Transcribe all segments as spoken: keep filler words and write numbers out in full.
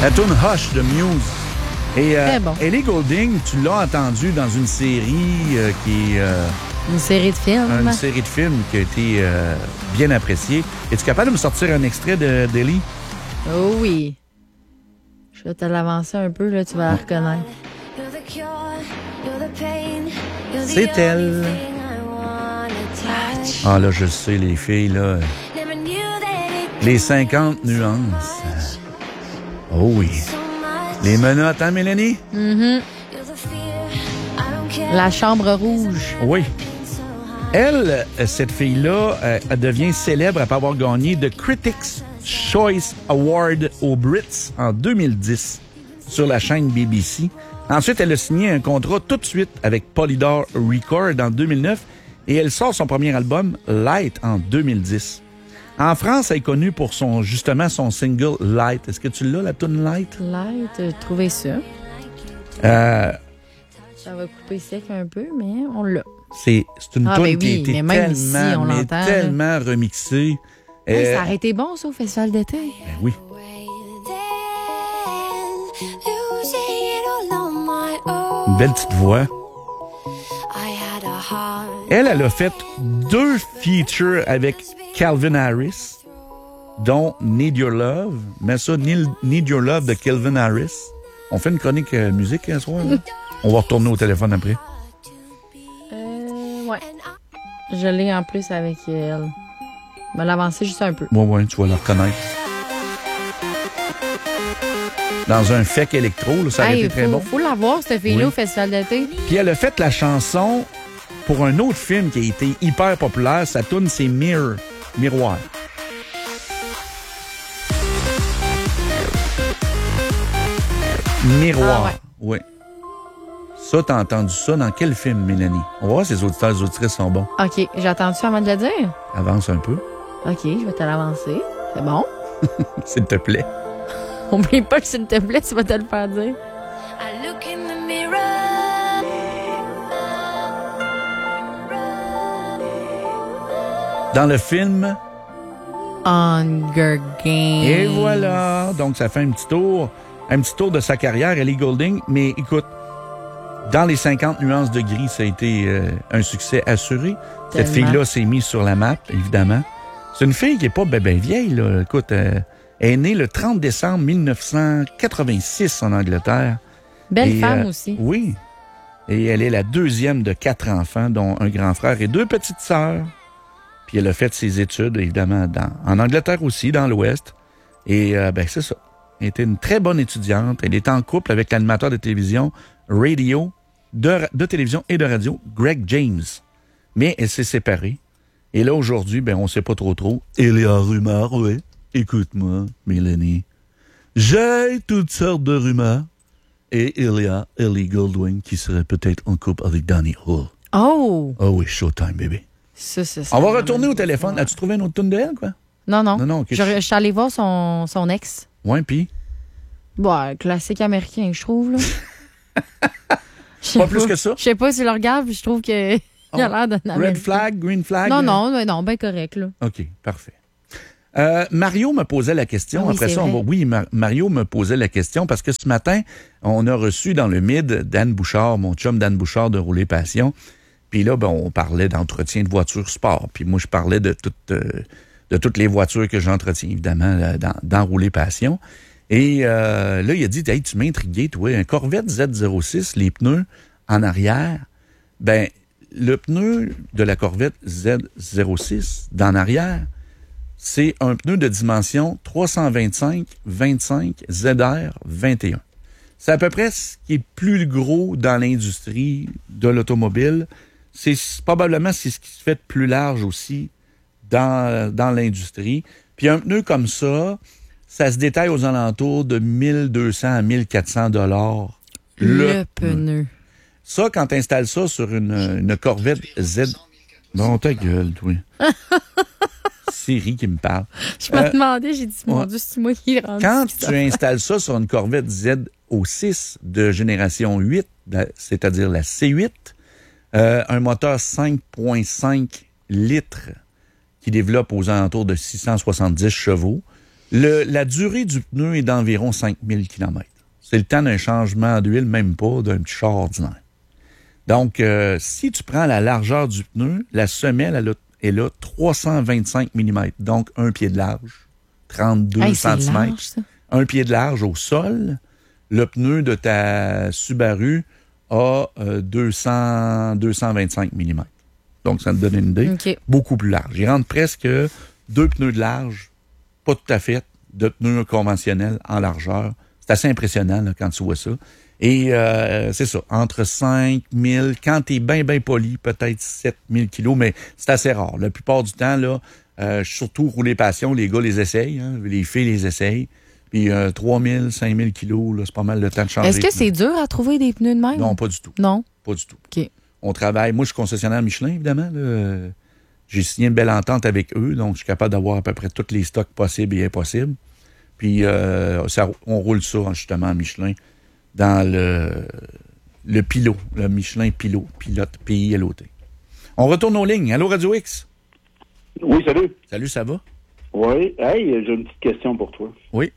La tune Hush de Muse. Et euh, bon. Ellie Goulding, tu l'as entendue dans une série euh, qui est... Euh, une série de films. Une série de films qui a été euh, bien appréciée. Es-tu capable de me sortir un extrait de, d'Ellie? Oh oui. Je vais te l'avancer un peu, là, tu vas la reconnaître. C'est elle. Ah là, je sais, les filles, là. Les cinquante nuances. Oh oui. Les menottes, hein, Mélanie? Mm-hmm. La chambre rouge. Oui. Elle, cette fille-là, elle devient célèbre après avoir gagné The Critics' Choice Award aux Brits en deux mille dix sur la chaîne B B C. Ensuite, elle a signé un contrat tout de suite avec Polydor Records en deux mille neuf et elle sort son premier album, Light, en deux mille dix. En France, elle est connue pour son, justement son single Light. Est-ce que tu l'as, la tune Light? Light, j'ai trouvé ça. Euh, ça va couper sec un peu, mais on l'a. C'est, c'est une ah, tune ben qui oui, a été mais même tellement, ici, on mais l'entend, tellement remixée. Hey, euh, ça aurait été bon, ça, au Festival d'été. Ben oui. Une belle petite voix. Elle, elle a fait deux features avec Calvin Harris, dont Need Your Love. Mais ça, Need Your Love de Calvin Harris. On fait une chronique euh, musique un soir, là. On va retourner au téléphone après. Euh, ouais. Je l'ai en plus avec elle. Je vais l'avancer juste un peu. Ouais, ouais, tu vas la reconnaître. Dans un fake électro, là, ça aurait hey, été très faut, bon. Faut l'avoir, cette fille-là, oui. au Festival d'été. Puis elle a fait la chanson pour un autre film qui a été hyper populaire. Sa tune, c'est Mirror, Miroir. Miroir, ah, ouais. oui. Ça, t'as entendu ça dans quel film, Mélanie? On va voir si les auditeurs et les auditrices sont bons. OK, j'ai attendu avant de le dire. Avance un peu. OK, je vais te l'avancer. C'est bon? S'il te plaît. Oublie pas que s'il te plaît, tu vas te le faire dire. Dans le film Hunger Games. Et voilà. Donc, ça fait un petit tour, un petit tour de sa carrière, Ellie Goulding. Mais écoute, dans les cinquante nuances de gris, ça a été euh, un succès assuré. Tellement. Cette fille-là s'est mise sur la map, évidemment. C'est une fille qui est pas ben, ben vieille, là. Écoute, euh, elle est née le trente décembre mille neuf cent quatre-vingt-six en Angleterre. Belle et, femme euh, aussi. Oui. Et elle est la deuxième de quatre enfants, dont un grand frère et deux petites sœurs. Puis elle a fait ses études, évidemment, dans, en Angleterre aussi, dans l'Ouest. Et euh, ben c'est ça. Elle était une très bonne étudiante. Elle est en couple avec l'animateur de télévision, radio, de, de télévision et de radio, Greg James. Mais elle s'est séparée. Et là, aujourd'hui, ben on sait pas trop trop. Il y a rumeur, oui. Écoute-moi, Mélanie. J'ai toutes sortes de rumeurs. Et il y a Ellie Goulding qui serait peut-être en couple avec Danny Hull. Oh! Oh oui, showtime, bébé. Ça, ça, ça, On va retourner au téléphone. As-tu trouvé une autre tune de elle, quoi? Non, non. Non, non, okay. Je, je suis allée voir son, son ex. Ouais, puis? Bon, classique américain, je trouve, là. Pas plus que ça? Je sais pas si je le regarde, puis je trouve que il a l'air d'un Américain. Red flag, green flag? Non, non, non, non, ben correct, là. OK, parfait. Euh, Mario me posait la question. Oui, Après ça, on va... oui, Mar- Mario me posait la question parce que ce matin, on a reçu dans le mid Dan Bouchard, mon chum Dan Bouchard de Rouler Passion. Puis là, ben, on parlait d'entretien de voitures sport. Puis moi, je parlais de, tout, euh, de toutes les voitures que j'entretiens, évidemment, là, dans, dans Rouler Passion. Et euh, là, il a dit, hey, tu m'as intrigué, toi, un Corvette Z zéro six, les pneus en arrière. Ben, le pneu de la Corvette Z zéro six, d'en arrière, c'est un pneu de dimension trois cent vingt-cinq vingt-cinq Z R vingt et un. C'est à peu près ce qui est plus gros dans l'industrie de l'automobile. C'est probablement c'est ce qui se fait de plus large aussi dans, dans l'industrie. Puis un pneu comme ça, ça se détaille aux alentours de mille deux cents à mille quatre cents dollars le, le pneu. pneu. Ça, quand tu installes ça sur une, une Corvette Z... Bon, ta gueule, toi. Siri qui me parle. Je me euh, demandais, j'ai dit, mon ouais. Dieu, c'est moi qui est rendu. Quand tu installes ça sur une Corvette Z O six de génération huit, c'est-à-dire la C huit, euh, un moteur cinq virgule cinq litres qui développe aux alentours de six cent soixante-dix chevaux, Le, la durée du pneu est d'environ cinq mille kilomètres. C'est le temps d'un changement d'huile, même pas d'un petit char ordinaire. Donc, euh, si tu prends la largeur du pneu, la semelle, elle a, elle a trois cent vingt-cinq millimètres, donc un pied de large, trente-deux Hey, centimètres. large, ça. Un pied de large au sol. Le pneu de ta Subaru a euh, deux cents, deux cent vingt-cinq millimètres. Donc, ça te donne une idée. OK. Beaucoup plus large. Il rentre presque deux pneus de large, pas tout à fait, de pneus conventionnels en largeur. C'est assez impressionnant là, quand tu vois ça. Et euh, c'est ça, entre cinq mille, quand tu es bien, bien poli, peut-être sept mille kilos, mais c'est assez rare. La plupart du temps, là, euh, surtout rouler passion, les gars les essayent, hein, les filles les essayent. Puis euh, trois mille, cinq mille kilos, là, c'est pas mal le temps de changer. Est-ce que c'est dur à trouver des pneus de même? Non, pas du tout. Non? Pas du tout. OK. On travaille. Moi, je suis concessionnaire Michelin, évidemment. Là. J'ai signé une belle entente avec eux, donc je suis capable d'avoir à peu près tous les stocks possibles et impossibles. Puis euh, ça, on roule ça, justement, à Michelin, dans le, le Pilot, le Michelin Pilot, pilote P I L O T. On retourne aux lignes. Allô, Radio X? Oui, salut. Salut, ça va? Oui. Hey, j'ai une petite question pour toi. Oui.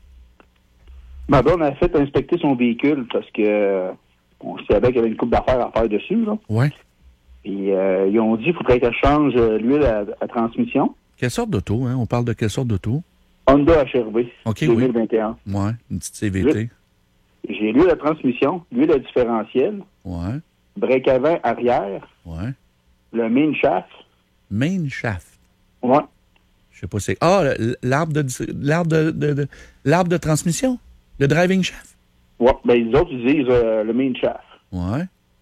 Ma blonde a fait inspecter son véhicule parce que euh, on savait qu'il y avait une coupe d'affaires à faire dessus, là. Oui. Et euh, ils ont dit qu'il faudrait qu'elle change euh, l'huile à, à transmission. Quelle sorte d'auto, hein? On parle de quelle sorte d'auto? Honda H R V. OK, deux mille vingt et un. oui. Ouais, une petite C V T. J'ai l'huile à transmission, l'huile à différentiel, Ouais, break avant arrière, ouais. le main shaft. Main shaft. Ouais. Je sais pas c'est. Ah, l'arbre de l'arbre de, de, de l'arbre de transmission? Le driving shaft? Ouais. Ben, les autres, ils disent euh, le main shaft. Ouais.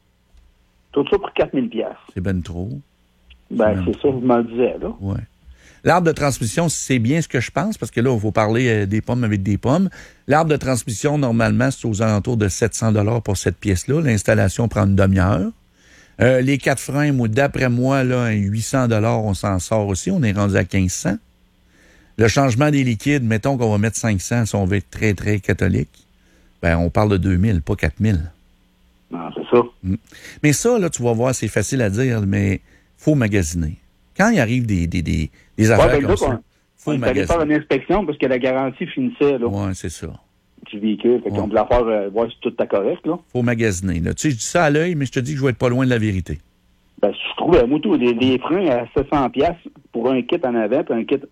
Tout ça pour quatre mille dollars. C'est ben trop. Ben, C'est c'est ça, je m'en disais, là. Ouais. L'arbre de transmission, c'est bien ce que je pense, parce que là, il faut parler euh, des pommes avec des pommes. L'arbre de transmission, normalement, c'est aux alentours de sept cents dollars pour cette pièce-là. L'installation prend une demi-heure. Euh, les quatre freins, moi, d'après moi, là, huit cents dollars, on s'en sort aussi. On est rendu à quinze cents. Le changement des liquides, mettons qu'on va mettre cinq cents si on veut être très, très catholique. Ben, on parle de deux mille, pas quatre mille. Non, c'est ça. Mm. Mais ça, là, tu vas voir, c'est facile à dire, mais faut magasiner. Quand il arrive des, des, des, des affaires Ouais, ben, comme là, ça, faut on est allé faire magasiner. une inspection parce que la garantie finissait, là, Oui, c'est ça. du véhicule. Fait Ouais. qu'on voulait faire, euh, voir si tout était correct, là. Faut magasiner. Là. Tu sais, je dis ça à l'œil, mais je te dis que je vais être pas loin de la vérité. Ben, je trouve, euh, moi, tout, des, des freins à sept cents dollars pour un kit en avant, puis un kit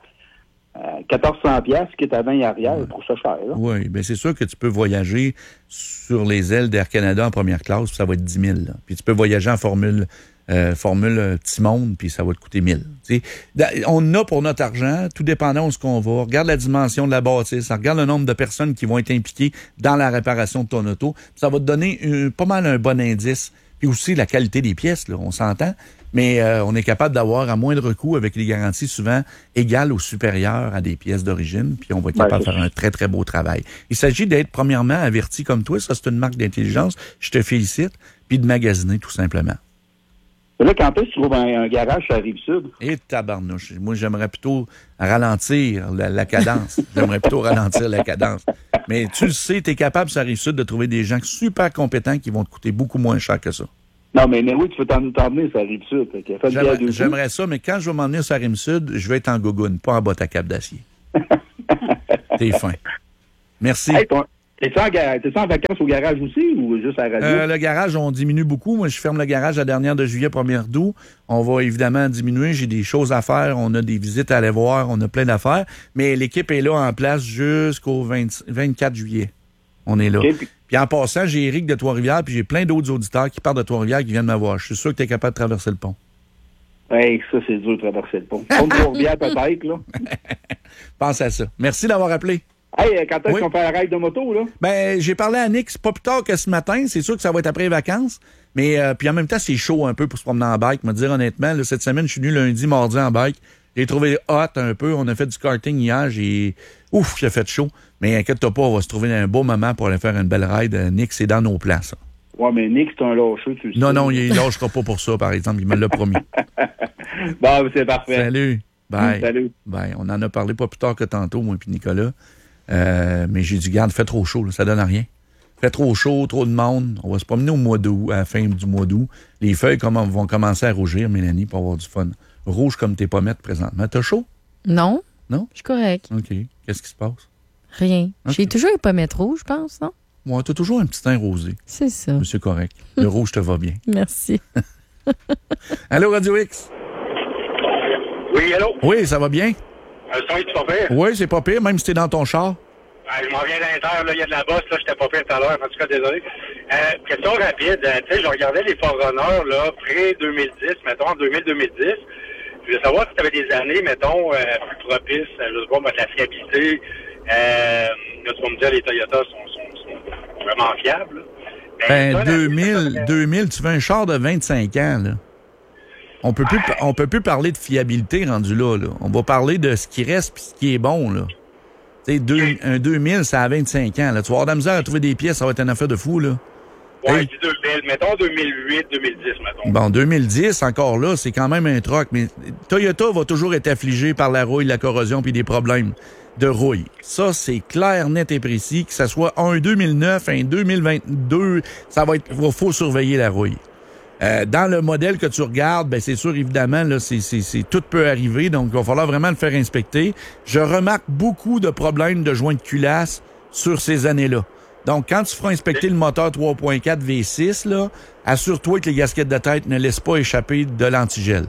à quatorze cents dollars, kit avant et arrière, je trouve ça cher, là. Oui, bien c'est sûr que tu peux voyager sur les ailes d'Air Canada en première classe, puis ça va être dix mille. Là. Puis tu peux voyager en formule euh, formule euh, petit monde, puis ça va te coûter mille. Tu sais, da- on a pour notre argent, tout dépendant de ce qu'on va. Regarde la dimension de la bâtisse, regarde le nombre de personnes qui vont être impliquées dans la réparation de ton auto. Ça va te donner euh, pas mal un bon indice. Puis aussi la qualité des pièces, là, on s'entend. Mais euh, on est capable d'avoir à moindre coût avec les garanties souvent égales ou supérieures à des pièces d'origine, puis on va être Ben, capable de c'est- faire un très, très beau travail. Il s'agit d'être premièrement averti comme toi, ça c'est une marque d'intelligence, je te félicite, puis de magasiner tout simplement. Et là, quand est-ce que tu trouves un, un garage sur la Rive-Sud? Et tabarnouche, moi j'aimerais plutôt ralentir la, la cadence, j'aimerais plutôt ralentir la cadence. Mais tu le sais, tu es capable sur la Rive-Sud de trouver des gens super compétents qui vont te coûter beaucoup moins cher que ça. Non, mais, mais oui, tu veux t'en- t'emmener sur la Rive-Sud. Fait que fais le pied à J'aimerais, deux coups. j'aimerais ça, mais quand je vais m'emmener sur la Rive-Sud, je vais être en gogoune, pas en botte à cap d'acier. T'es fin. Merci. Hey, ton- t'es-tu en, ga- t'es-tu en vacances au garage aussi ou juste à la radio? Euh, le garage, on diminue beaucoup. Moi, je ferme le garage la dernière de juillet, première d'août. On va évidemment diminuer. J'ai des choses à faire. On a des visites à aller voir. On a plein d'affaires. Mais l'équipe est là en place jusqu'au vingt vingt-quatre juillet. On est là. OK, puis- Puis en passant, j'ai Éric de Trois-Rivières, puis j'ai plein d'autres auditeurs qui partent de Trois-Rivières qui viennent me voir. Je suis sûr que tu es capable de traverser le pont. Hey, ça, c'est dur de traverser le pont. Pont de Trois-Rivières, peut-être, là. Pense à ça. Merci d'avoir appelé. Hey, quand est-ce Oui. qu'on fait la ride de moto, là? Ben, j'ai parlé à Nick, c'est pas plus tard que ce matin. C'est sûr que ça va être après les vacances. Mais euh, puis en même temps, c'est chaud un peu pour se promener en bike. Me dire honnêtement, là, cette semaine, je suis venu lundi, mardi en bike. J'ai trouvé hot un peu. On a fait du karting hier. J'ai ouf, j'ai fait chaud. Mais inquiète-toi pas, on va se trouver un beau moment pour aller faire une belle ride. Euh, Nick, c'est dans nos plans, ça. Ouais, mais Nick, c'est un lâcheux, tu le sais. Non, non, il lâchera pas pour ça, par exemple. Il me l'a promis. Bon, c'est parfait. Salut. Bye. Salut. Bye. On en a parlé pas plus tard que tantôt, moi et Nicolas. Euh, mais j'ai dit, garde, fait trop chaud, là, ça donne à rien. Fait trop chaud, trop de monde. On va se promener au mois d'août, à la fin du mois d'août. Les feuilles comment, vont commencer à rougir, Mélanie, pour avoir du fun. Rouge comme tes pommettes présentement. T'as chaud? Non? Non? Je suis correct. OK. Qu'est-ce qui se passe? Rien. Okay. J'ai toujours les pommettes rouges, je pense, non? Moi, t'as toujours un petit teint rosé. C'est ça. Mais c'est correct. Le rouge te va bien. Merci. Allô, Radio X? Oui, allô? Oui, ça va bien? Le son est pas pire? Oui, c'est pas pire, même si t'es dans ton char. Ah, je m'en viens d'Inter, là, il y a de la bosse, là, j'étais pas pire tout à l'heure, en tout cas, désolé. Euh, question rapide, euh, tu sais, je regardais les Forerunners, là, pré-deux mille dix, mettons, en deux mille deux mille dix. Je voulais savoir si tu avais des années, mettons, euh, plus propices, je sais pas, moi, de la fiabilité. Euh, là, tu vas me dire, les Toyota sont, sont, sont vraiment fiables, là. Ben, ça, deux la- mille, deux mille, tu veux un char de vingt-cinq ans, là. On peut plus, on peut plus parler de fiabilité rendu là, là. On va parler de ce qui reste puis ce qui est bon, là. Tu sais, deux- un deux mille, ça a vingt-cinq ans, là. Tu vas avoir de la misère à trouver des pièces, ça va être une affaire de fou, là. Ouais, Hey. c'est deux mille, mettons deux mille huit, deux mille dix, mettons. Bon, deux mille dix, encore là, c'est quand même un troc, mais Toyota va toujours être affligé par la rouille, la corrosion puis des problèmes de rouille. Ça, c'est clair, net et précis. Que ça soit un deux mille neuf, un deux mille vingt-deux, ça va être, il faut surveiller la rouille. Euh, dans le modèle que tu regardes, ben c'est sûr, évidemment, là, c'est, c'est, c'est, tout peut arriver, donc il va falloir vraiment le faire inspecter. Je remarque beaucoup de problèmes de joints de culasse sur ces années-là. Donc, quand tu feras inspecter le moteur trois point quatre V six, là, assure-toi que les gasquettes de tête ne laissent pas échapper de l'antigel.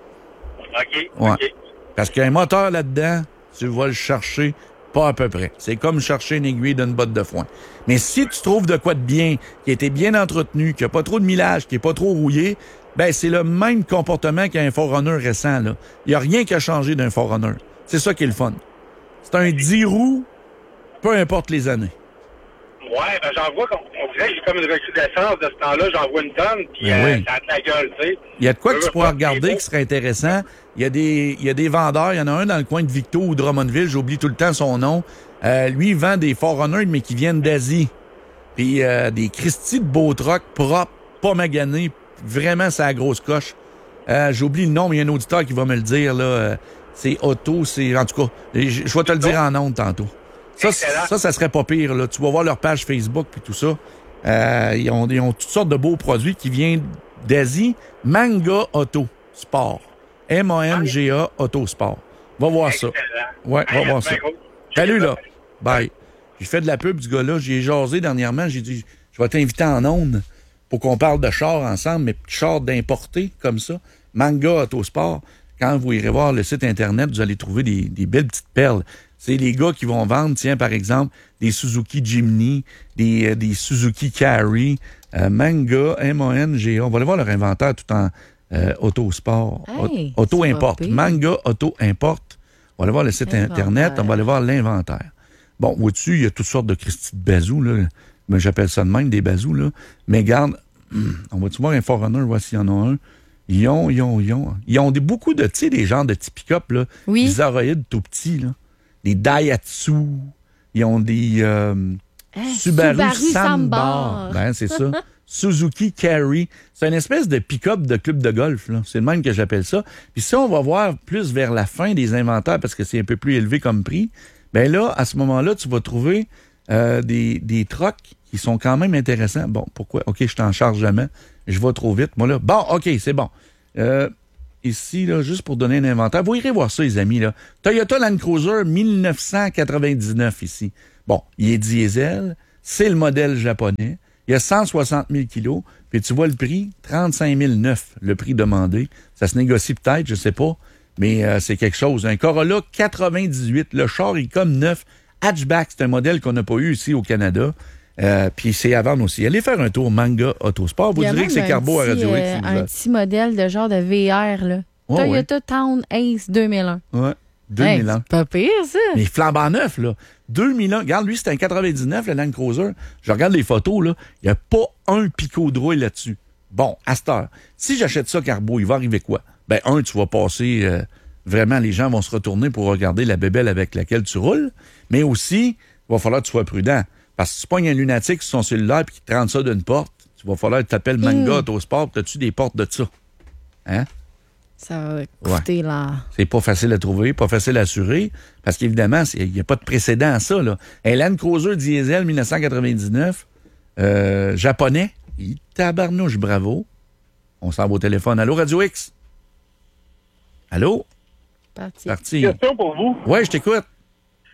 OK, Ouais. OK. Parce qu'un moteur là-dedans, tu vas le chercher pas à peu près. C'est comme chercher une aiguille d'une botte de foin. Mais si tu trouves de quoi de bien, qui a été bien entretenu, qui a pas trop de millage, qui est pas trop rouillé, ben c'est le même comportement qu'un Forerunner récent, là. Il n'y a rien qui a changé d'un Forerunner. C'est ça qui est le fun. C'est un dix roues, peu importe les années. Ouais, ben j'en vois, qu'on- on dirait que j'ai comme une recrudescence de ce temps-là, j'en vois une tonne, puis Ben euh, oui. ça a de la gueule, tu sais. Il y a de quoi que Je tu veux pourras pas regarder que qui serait intéressant. Il y a des, il y a des vendeurs. Il y en a un dans le coin de Victo ou Drummondville. J'oublie tout le temps son nom. Euh, lui, il vend des Forerunners, mais qui viennent d'Asie. Puis euh, des Christie de beaux trucks propres, pas maganés. Vraiment, c'est la grosse coche. Euh, j'oublie le nom, mais il y a un auditeur qui va me le dire, là. Euh, c'est Auto, c'est... En tout cas, je, je vais te le dire en ondes tantôt. Ça, Excellent. ça, ça serait pas pire, là. Tu vas voir leur page Facebook puis tout ça. Euh, ils, ont, ils ont toutes sortes de beaux produits qui viennent d'Asie. Manga Auto Sport. M A N G A Auto Sport. Va voir ça. Excellent. Ouais, va Hey, voir ben ça. gros. Salut, là. Bye. J'ai fait de la pub du gars-là. J'y ai jasé dernièrement. J'ai dit, je vais t'inviter en ondes pour qu'on parle de chars ensemble, mais chars d'importés comme ça. Manga Autosport. Quand vous irez voir le site Internet, vous allez trouver des, des belles petites perles. C'est les gars qui vont vendre, tiens, par exemple, des Suzuki Jimny, des, euh, des Suzuki Carry, euh, Manga, M A N G A. On va aller voir leur inventaire tout en euh, Autosport. Hey, Auto c'est pas Import. pire. Manga Auto Import. On va aller voir le site Inventaire. Internet, on va aller voir l'inventaire. Bon, au-dessus, il y a toutes sortes de Christy de bazous, là. Mais j'appelle ça de même, des bazous, là. Mais garde, on va-tu voir un Forerunner, voici, il y en a un. Ils ont, ils ont, ils ont. Ils ont des, beaucoup de, tu sais, des genres de petits pick-up, là. Oui. Des Aroïdes tout petits, là. Des Daihatsu. Ils ont des euh, Hein, Subaru, Subaru Sambar. Sambar. Ben, c'est ça. Suzuki Carry. C'est une espèce de pick-up de club de golf, là. C'est le même que j'appelle ça. Puis ça, on va voir plus vers la fin des inventaires parce que c'est un peu plus élevé comme prix. Ben là, à ce moment-là, tu vas trouver euh, des, des trucks qui sont quand même intéressants. Bon, pourquoi? OK, je t'en charge jamais. Je vais trop vite, moi, là. Bon, OK, c'est bon. Euh, ici, là, juste pour donner un inventaire. Vous irez voir ça, les amis, là. Toyota Land Cruiser dix-neuf cent quatre-vingt-dix-neuf ici. Bon, il est diesel. C'est le modèle japonais. Il y a cent soixante mille kilos. Puis tu vois le prix, trente-cinq mille neuf, le prix demandé. Ça se négocie peut-être, je sais pas. Mais euh, c'est quelque chose. Un Corolla quatre-vingt-dix-huit. Le char est comme neuf. Hatchback, c'est un modèle qu'on n'a pas eu ici au Canada. Euh, puis c'est à vendre aussi. Allez faire un tour Manga Autosport. Vous Il y a direz que même c'est un Carbo à petit, Radio X. euh, si vous un avez- petit modèle de genre de V R, là. Ouais, Toyota Town Ace deux mille un. Ouais. deux Hey, mille ans. c'est pas pire, ça. Mais flambant neuf, là. deux mille ans. Regarde, lui, c'est un quatre-vingt-dix-neuf, le Land Cruiser. Je regarde les photos, là. Il n'y a pas un picot de rouille là-dessus. Bon, à cette heure, si j'achète ça Carbo, il va arriver quoi? Ben, un, tu vas passer... euh, vraiment, les gens vont se retourner pour regarder la bébelle avec laquelle tu roules. Mais aussi, il va falloir que tu sois prudent. Parce que si tu pognes un lunatique sur son cellulaire et qu'il te rentre ça d'une porte, il va falloir que tu t'appelles Manga Mm. Autosport. T'as-tu des portes de ça? Hein? Ça va coûter, là. C'est pas facile à trouver, pas facile à assurer, parce qu'évidemment, il n'y a pas de précédent à ça. Là. Un Land Cruiser diesel dix-neuf cent quatre-vingt-dix-neuf, euh, japonais, il tabarnouche, bravo. On s'en va au téléphone. Allô, Radio X? Allô? Parti. Parti. Question pour vous. Ouais, je t'écoute.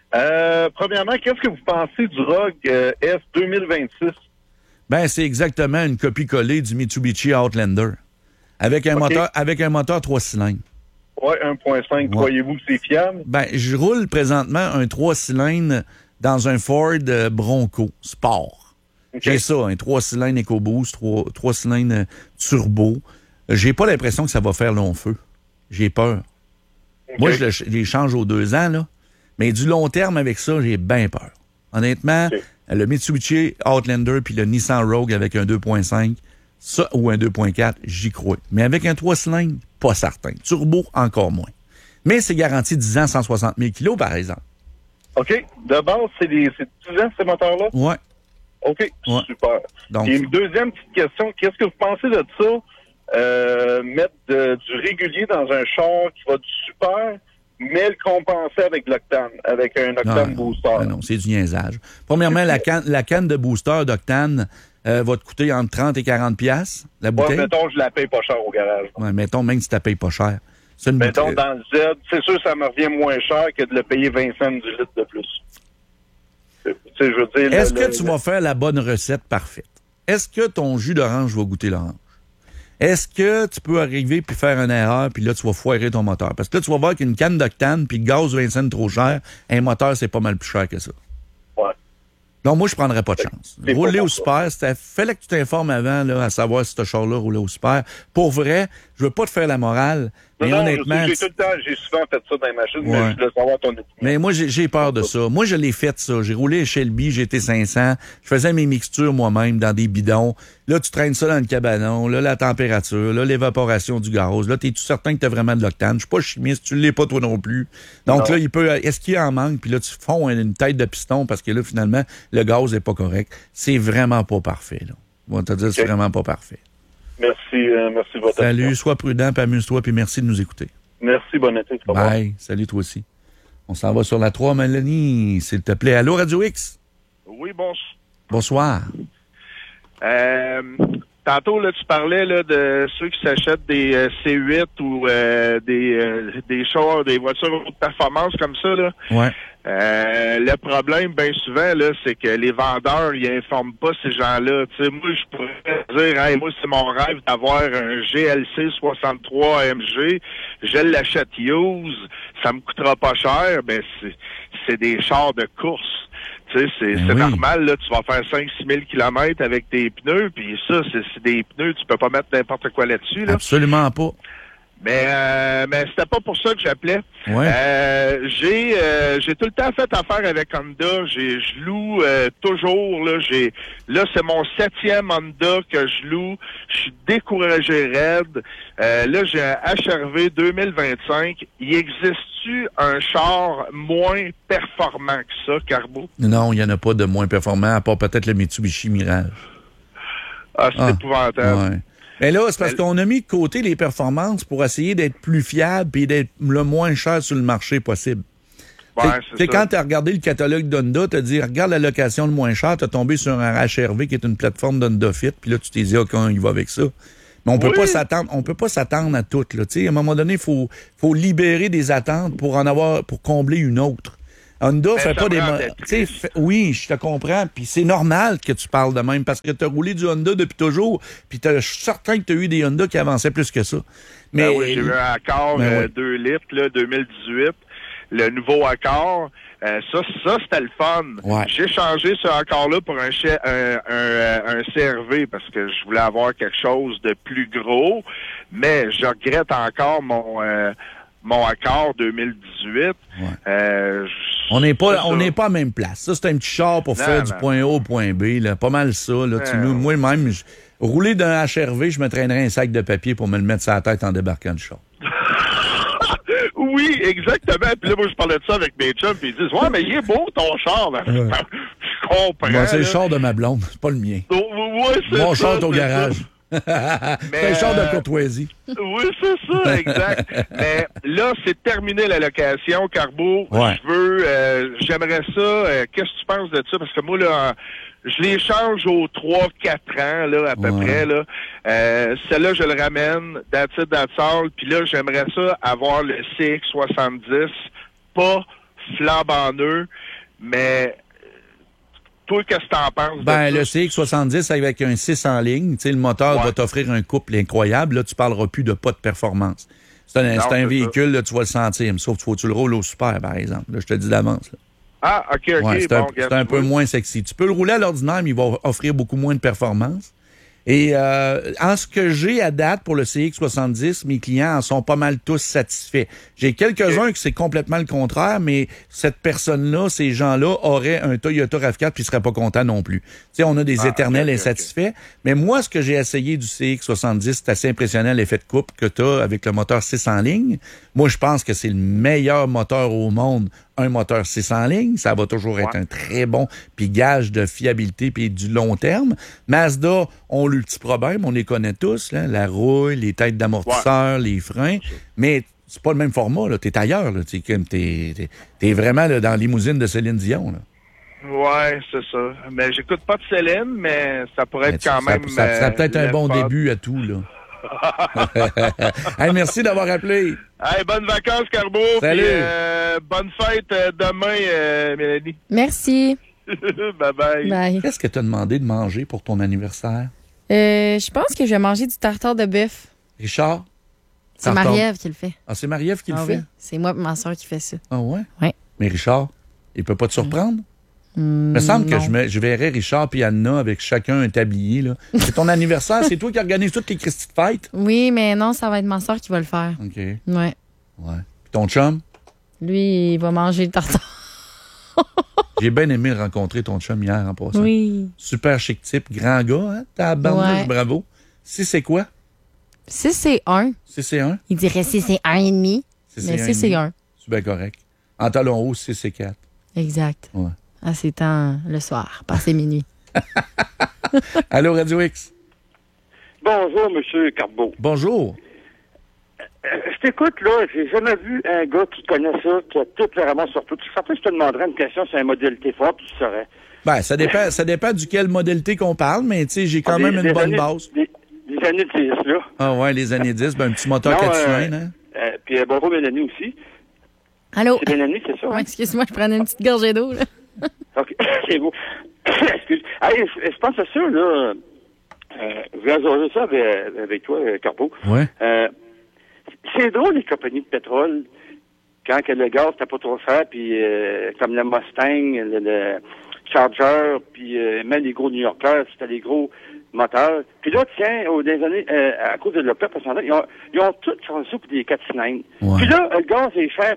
Euh, premièrement, qu'est-ce que vous pensez du Rogue euh, F deux mille vingt-six? Ben, c'est exactement une copie-collée du Mitsubishi Outlander. Avec un Okay. moteur, avec un moteur trois cylindres. Oui, un virgule cinq. Ouais. Croyez-vous que c'est fiable? Ben, je roule présentement un trois cylindres dans un Ford euh, Bronco Sport. Okay. J'ai ça, un trois cylindres EcoBoost, trois, trois cylindres euh, turbo. J'ai pas l'impression que ça va faire long feu. J'ai peur. Okay. Moi, je, le, je les change aux deux ans, là. Mais du long terme avec ça, j'ai bien peur. Honnêtement, Okay. le Mitsubishi Outlander puis le Nissan Rogue avec un deux virgule cinq, ça ou un deux virgule quatre, j'y crois. Mais avec un trois cylindres, pas certain. Turbo, encore moins. Mais c'est garanti dix ans, cent soixante mille kilos, par exemple. OK. De base, c'est des c'est dix ans, ces moteurs-là? Ouais. OK. Ouais. Super. Donc, Et une deuxième petite question. Qu'est-ce que vous pensez de ça? Euh, mettre de- du régulier dans un char qui va du super, mais le compenser avec l'octane, avec un octane non, booster. non, non, c'est du niaisage. Premièrement, la canne, la canne de booster d'octane euh, va te coûter entre trente et quarante piastres, la Ouais, bouteille. mettons, je la paye pas cher au garage. Ouais, mettons, même si tu la payes pas cher. C'est une Mettons, bouteille. dans le Z, c'est sûr que ça me revient moins cher que de le payer vingt cents du litre de plus. Tu sais, je veux dire... Est-ce le- que le- tu vas faire la bonne recette parfaite? Est-ce que ton jus d'orange va goûter l'orange? Est-ce que tu peux arriver puis faire une erreur puis là, tu vas foirer ton moteur? Parce que là, tu vas voir qu'une canne d'octane puis le gaz vingt cents trop cher, un moteur, c'est pas mal plus cher que ça. Ouais. Donc, moi, je prendrais pas de chance. C'est Rouler pas au bon, ça. super, c'était, fallait que tu t'informes avant, là, à savoir si ce char-là roulait au super. Pour vrai, je veux pas te faire la morale, mais non, non, honnêtement... j'ai tout le temps, j'ai souvent fait ça dans les machines, Ouais. mais je voulais savoir ton opinion. Mais moi, j'ai, j'ai peur de ça. Moi, je l'ai fait, ça. J'ai roulé Shelby, G T cinq cents. Je faisais mes mixtures moi-même dans des bidons. Là, tu traînes ça dans le cabanon. Là, la température. Là, l'évaporation du gaz. Là, t'es-tu certain que t'as vraiment de l'octane? Je suis pas chimiste. Tu l'es pas, toi non plus. Donc Non. là, il peut, est-ce qu'il en manque? Puis là, tu fonds une tête de piston parce que là, finalement, le gaz est pas correct. C'est vraiment pas parfait, là. On va te dire, c'est Ok. vraiment pas parfait. Merci, euh, merci de votre Salut, attention. sois prudent, puis amuse-toi, puis merci de nous écouter. Merci, bon été. Au revoir. Bye. Salut, toi aussi. On s'en va sur la trois, Mélanie, s'il te plaît. Allô, Radio X? Oui, bon. Bonsoir. Euh, tantôt, là, tu parlais là, de ceux qui s'achètent des euh, C huit ou euh, des, euh, des chars, des voitures de performance comme ça. Là. Ouais. Euh, le problème, bien souvent, là, c'est que les vendeurs, ils informent pas ces gens-là. Tu sais, moi, je pourrais dire, hey, moi, c'est mon rêve d'avoir un G L C soixante-trois A M G. Je l'achète use, ça me coûtera pas cher. Ben, c'est, c'est des chars de course. Tu sais, c'est, Ben c'est oui. normal, là, tu vas faire cinq six mille kilomètres avec tes pneus, puis ça, c'est, c'est des pneus, tu peux pas mettre n'importe quoi là-dessus, là. Absolument pas. Mais, euh, mais c'était pas pour ça que j'appelais. Ouais. Euh, j'ai euh, j'ai tout le temps fait affaire avec Honda. J'ai je loue euh, toujours là. J'ai là c'est mon septième Honda que je loue. Je suis découragé raide. Euh, là j'ai un H R V deux mille vingt-cinq. Y existe-tu un char moins performant que ça, Carbo? Non, il n'y en a pas de moins performant, à part peut-être le Mitsubishi Mirage. Ah, c'est Ah, épouvantable. Ouais. Mais là, c'est parce Elle- qu'on a mis de côté les performances pour essayer d'être plus fiable et d'être le moins cher sur le marché possible. Ouais, T'sais, c'est t'sais, ça. quand tu as regardé le catalogue d'Honda, tu as dit, regarde la location le moins cher, tu as tombé sur un H R V qui est une plateforme d'Honda Fit, puis là, tu t'es dit, OK, il va avec ça. Mais on peut Oui. pas s'attendre, on peut pas s'attendre à tout, là. T'sais, à un moment donné, il faut, faut libérer des attentes pour en avoir, pour combler une autre. Honda Ben, fait ça pas me des... rend mo- triste. t'sais, fait- oui, je te comprends, puis c'est normal que tu parles de même, parce que tu as roulé du Honda depuis toujours, puis je suis certain que tu as eu des Honda qui avançaient plus que ça. Mais Ben oui, j'ai eu un Accord Ben euh, oui. deux litres, là, deux mille dix-huit. Le nouveau Accord, euh, ça, ça c'était le fun. Ouais. J'ai changé ce Accord-là pour un, che- un, un, euh, un C R V parce que je voulais avoir quelque chose de plus gros. Mais je regrette encore mon euh, mon Accord deux mille dix-huit. Ouais. Euh, je- On n'est c'est pas, ça. on n'est pas à la même place. Ça, c'est un petit char pour Non, faire du non. point A au point B. Là. Pas mal ça. Là. Tu Non. nous- moi-même, je- rouler d'un H R V, je me traînerais un sac de papier pour me le mettre sur la tête en débarquant du char. Oui, exactement. Puis là, moi, je parlais de ça avec mes chums, puis ils disent, ouais, mais il est beau ton char. Ben, Ouais. je comprends. Bon, c'est le là. char de ma blonde, c'est pas le mien. Oh, ouais, c'est Mon ça, char est au c'est garage. ça. c'est un char de euh, courtoisie. Oui, c'est ça, exact. Mais là, c'est terminé la location, Carbo. Ouais. Je veux, euh, j'aimerais ça. euh, Qu'est-ce que tu penses de ça? Parce que moi, là, je les change aux trois quatre ans, là, à peu Ouais. près, là. Euh, celle-là, je le ramène, that's it, that's all. Puis là, j'aimerais ça avoir le C X soixante-dix, pas flambant neuf, mais toi, qu'est-ce que t'en penses? Ben, de le ça? C X soixante-dix avec un six en ligne, tu sais, le moteur Ouais. va t'offrir un couple incroyable. Là, tu parleras plus de pas de performance. C'est un, Non, c'est un c'est véhicule, là, tu vas le sentir. Sauf qu'il faut que tu le roules au super, par exemple. Là, je te dis d'avance. Là. Ah, OK, OK. Ouais, c'est bon, un, regarde, c'est un tu peu vois. moins sexy. Tu peux le rouler à l'ordinaire, mais il va offrir beaucoup moins de performance. Et euh, en ce que j'ai à date pour le C X soixante-dix, mes clients en sont pas mal tous satisfaits. J'ai quelques-uns que c'est complètement le contraire, mais cette personne-là, ces gens-là, auraient un Toyota RAV quatre puis ils seraient pas contents non plus. Tu sais, on a des Ah, éternels ok, ok, insatisfaits. Mais moi, ce que j'ai essayé du C X soixante-dix, c'est assez impressionnant l'effet de couple que tu as avec le moteur six en ligne. Moi, je pense que c'est le meilleur moteur au monde, un moteur six en ligne. Ça va toujours être Ouais. un très bon puis gage de fiabilité puis du long terme. Mazda ont le petit problème, on les connaît tous, là, la rouille, les têtes d'amortisseur, les freins, mais c'est pas le même format, là. T'es ailleurs, là. T'es, comme- t'es, t'es, t'es vraiment là, dans la limousine de Céline Dion, là. Ouais, c'est ça. Mais j'écoute pas de Céline, mais ça pourrait Mais être tu- quand ça, même... ça, ça a euh, peut-être un le bon fun. début à tout, là. Hey, merci d'avoir appelé. Hey, bonnes vacances, Carbo. Salut. Puis, euh, bonne fête euh, demain, euh, Mélanie. Merci. Bye-bye. Bye. Qu'est-ce que t'as demandé de manger pour ton anniversaire? Euh, je pense que je vais manger du tartare de bœuf. Richard? C'est Tartare- Marie-Ève qui le fait. Ah, c'est Marie-Ève qui Ah le fait? oui, c'est moi et ma soeur qui fait ça. Ah ouais? Ouais. Mais Richard, il peut pas te surprendre? Hmm, Il me semble que non. je, me, je verrais Richard et Anna avec chacun un tablier. Là. C'est ton anniversaire, c'est toi qui organise toutes les Christy de fête? Oui, mais non, ça va être ma soeur qui va le faire. OK. Ouais. Ouais. Puis ton chum? Lui, il va manger le tartare. J'ai bien aimé rencontrer ton chum hier en passant. Oui. Super chic type, grand gars, hein? T'as la barnouche, Ouais. bravo. Si c'est quoi? Si c'est un, Si c'est un? il dirait si c'est un et demi. Si Mais un si c'est et demi, un. C'est bien correct. En talon haut, si c'est quatre. Exact. Ouais. Ah, c'est temps le soir, passé minuit. Allô, Radio X? Bonjour, M. Carbeau. Bonjour. Euh, je t'écoute, là, j'ai jamais vu un gars qui connaît ça, qui a tout vraiment sur tout. Je suis certain que je te demanderais une question sur un modalité fort, puis tu saurais. Ben, ça dépend, ça dépend duquel modalité qu'on parle, mais tu sais, j'ai quand Des- même une des bonne années- base. Des, des années dix, là. Ah ouais, les années dix, ben un petit moteur Non, quatre euh, cylindres, hein? Euh, puis euh, bonjour, Mélanie aussi. Allô? C'est Mélanie, c'est ça? Ouais, Hein? excuse-moi, je prenais une petite gorgée d'eau, là. OK, c'est beau. Excuse. Hey, je, je pense à ça, là. Euh, je vais aborder ça avec, avec toi, euh, Carbeau. Ouais. Euh, c'est drôle, les compagnies de pétrole, quand que le gaz n'était pas trop cher, puis euh, comme le Mustang, le, le Charger, puis euh, même les gros New Yorkers, c'était les gros moteurs. Puis là, tiens, aux des années, euh, à cause de leur peuple, ils ont, ils ont tous changé ça pour des quatre cylindres. Ouais. Puis là, le gaz est cher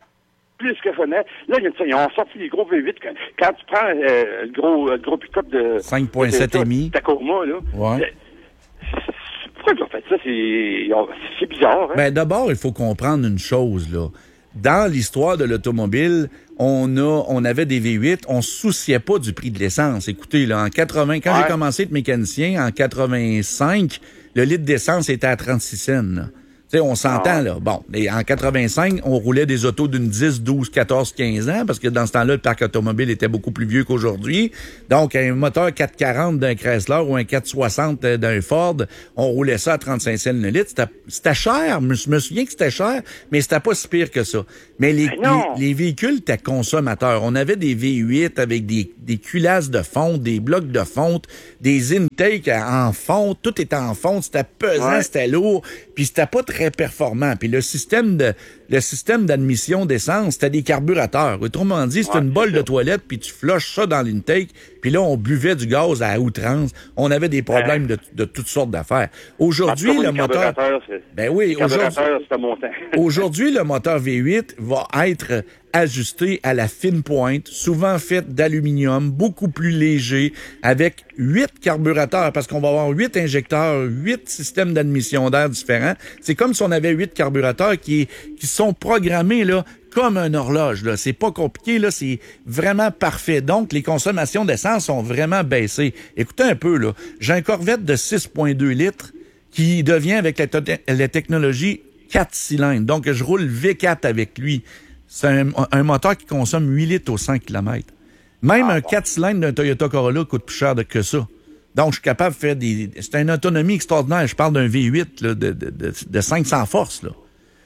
plus que jamais. Là, ils ont sorti les gros V huit. Quand, quand tu prends euh, le gros le gros pick-up de... cinq virgule sept de- M I. Tacoma, là. Ouais. euh, Pourquoi ils ont fait ça? C'est, ils ont- c'est bizarre, hein? Ben, d'abord, il faut comprendre une chose, là. Dans l'histoire de l'automobile, on a, on avait des V huit, on se souciait pas du prix de l'essence. Écoutez, là, en quatre-vingts, quand Ouais. j'ai commencé à être mécanicien, en quatre-vingt-cinq, le litre d'essence était à trente-six cents, là. Tu sais, on s'entend, là. Bon, et en quatre-vingt-cinq, on roulait des autos d'une dix, douze, quatorze, quinze ans, parce que dans ce temps-là, le parc automobile était beaucoup plus vieux qu'aujourd'hui. Donc, un moteur quatre cent quarante d'un Chrysler ou un quatre cent soixante d'un Ford, on roulait ça à trente-cinq cents le litre. C'était, c'était cher. Je me, je me souviens que c'était cher, mais c'était pas si pire que ça. Mais les, Mais non. les, les véhicules étaient consommateurs. On avait des V huit avec des, des culasses de fonte, des blocs de fonte, des intakes en fonte. Tout était en fonte. C'était pesant, Ouais. c'était lourd. Puis c'était pas très performant. Puis le système de le système d'admission d'essence, c'était des carburateurs. Autrement dit, c'est Ouais, une c'est bolle de ça. toilette, puis tu flushes ça dans l'intake, puis là, on buvait du gaz à outrance. On avait des problèmes de, de toutes sortes d'affaires. Aujourd'hui, En tout cas, le les moteur... carburateurs, c'est- Ben oui, les aujourd'hui... carburateurs, c'est à mon temps. Aujourd'hui, le moteur V huit va être ajusté à la fine pointe, souvent fait d'aluminium, beaucoup plus léger, avec huit carburateurs, parce qu'on va avoir huit injecteurs, huit systèmes d'admission d'air différents. C'est comme si on avait huit carburateurs qui, qui sont programmés là comme une horloge. Là. C'est pas compliqué, là, c'est vraiment parfait. Donc, les consommations d'essence sont vraiment baissées. Écoutez un peu, là. J'ai un Corvette de six virgule deux litres qui devient, avec la, to- la technologie, quatre cylindres. Donc, je roule V quatre avec lui. C'est un, un moteur qui consomme huit litres au cent kilomètres. Même un quatre cylindres d'un Toyota Corolla coûte plus cher de- que ça. Donc, je suis capable de faire des... C'est une autonomie extraordinaire. Je parle d'un V huit là, de, de, de, de cinq cents forces. Là.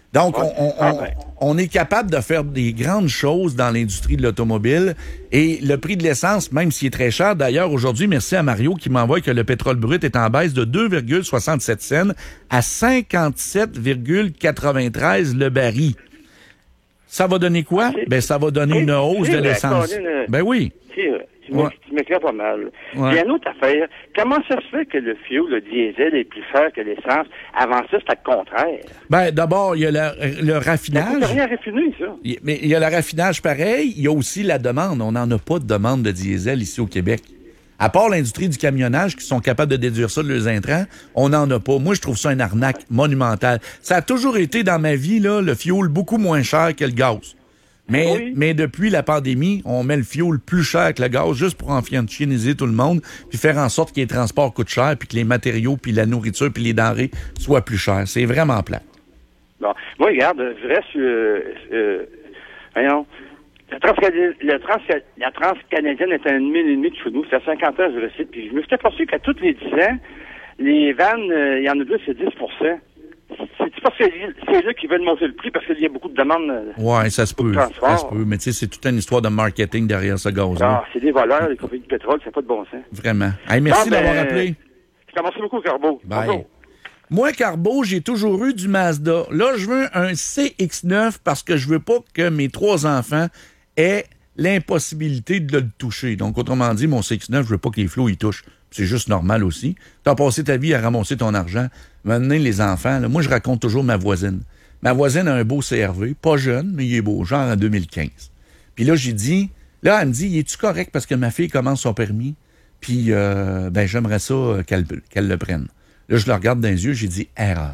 Donc, Ouais. on, on, Ah, on, ben. on est capable de faire des grandes choses dans l'industrie de l'automobile. Et le prix de l'essence, même s'il est très cher, d'ailleurs, aujourd'hui, merci à Mario qui m'envoie que le pétrole brut est en baisse de deux virgule soixante-sept cents à cinquante-sept virgule quatre-vingt-treize le baril. Ça va donner quoi? C'est- Ben, ça va donner une hausse c'est de vrai, l'essence. Colin, Ben oui. Tu sais, tu Ouais. m'éc- tu m'éclaires pas mal. Ouais. Puis une autre affaire, comment ça se fait que le fioul, le diesel, est plus cher que l'essence? Avant ça, c'était le contraire. Ben, d'abord, il y a la- le Ça coûte raffinage. rien à raffiner, ça. Il- Mais il y a le raffinage pareil, il y a aussi la demande. On n'en a pas de demande de diesel ici au Québec. À part l'industrie du camionnage qui sont capables de déduire ça de leurs intrants, on n'en a pas. Moi, je trouve ça une arnaque monumentale. Ça a toujours été dans ma vie, là, le fioul beaucoup moins cher que le gaz. Mais, Oui. mais depuis la pandémie, on met le fioul plus cher que le gaz juste pour enfiantiser tout le monde, puis faire en sorte que les transports coûtent cher, puis que les matériaux, puis la nourriture, puis les denrées soient plus chers. C'est vraiment plat. Bon, moi, regarde, je reste sur... Euh, euh, voyons, la, Transcana- le trans, la Transcanadienne est à une mille et demie de chez nous. Ça fait cinquante ans que je le cite. Puis je me suis aperçu qu'à tous les dix ans, les vannes, euh, il y en a deux, c'est dix pour cent. C'est parce que c'est là qui veulent monter le prix parce qu'il y a beaucoup de demandes. euh, Ouais, ça se peut. transport. Ça se peut. Mais tu sais, c'est toute une histoire de marketing derrière ce gaz-là. Ah, c'est des voleurs, les compagnies de pétrole, c'est pas de bon sens. Vraiment. Hey, merci Ah, ben, d'avoir appelé. Je te remercie beaucoup, Carbo. Bye. Bonjour. Moi, Carbo, j'ai toujours eu du Mazda. Là, je veux un C X neuf parce que je veux pas que mes trois enfants aient l'impossibilité de le toucher. Donc, autrement dit, mon C X neuf, je veux pas que les flots y touchent. C'est juste normal aussi. T'as passé ta vie à ramasser ton argent. Maintenant, les enfants, là, moi, je raconte toujours ma voisine. Ma voisine a un beau C R V, pas jeune, mais il est beau, genre en deux mille quinze. Puis là, j'ai dit, là, elle me dit, es-tu correct parce que ma fille commence son permis? Puis, euh, ben, j'aimerais ça euh, qu'elle qu'elle le prenne. Là, je le regarde dans les yeux, j'ai dit, erreur.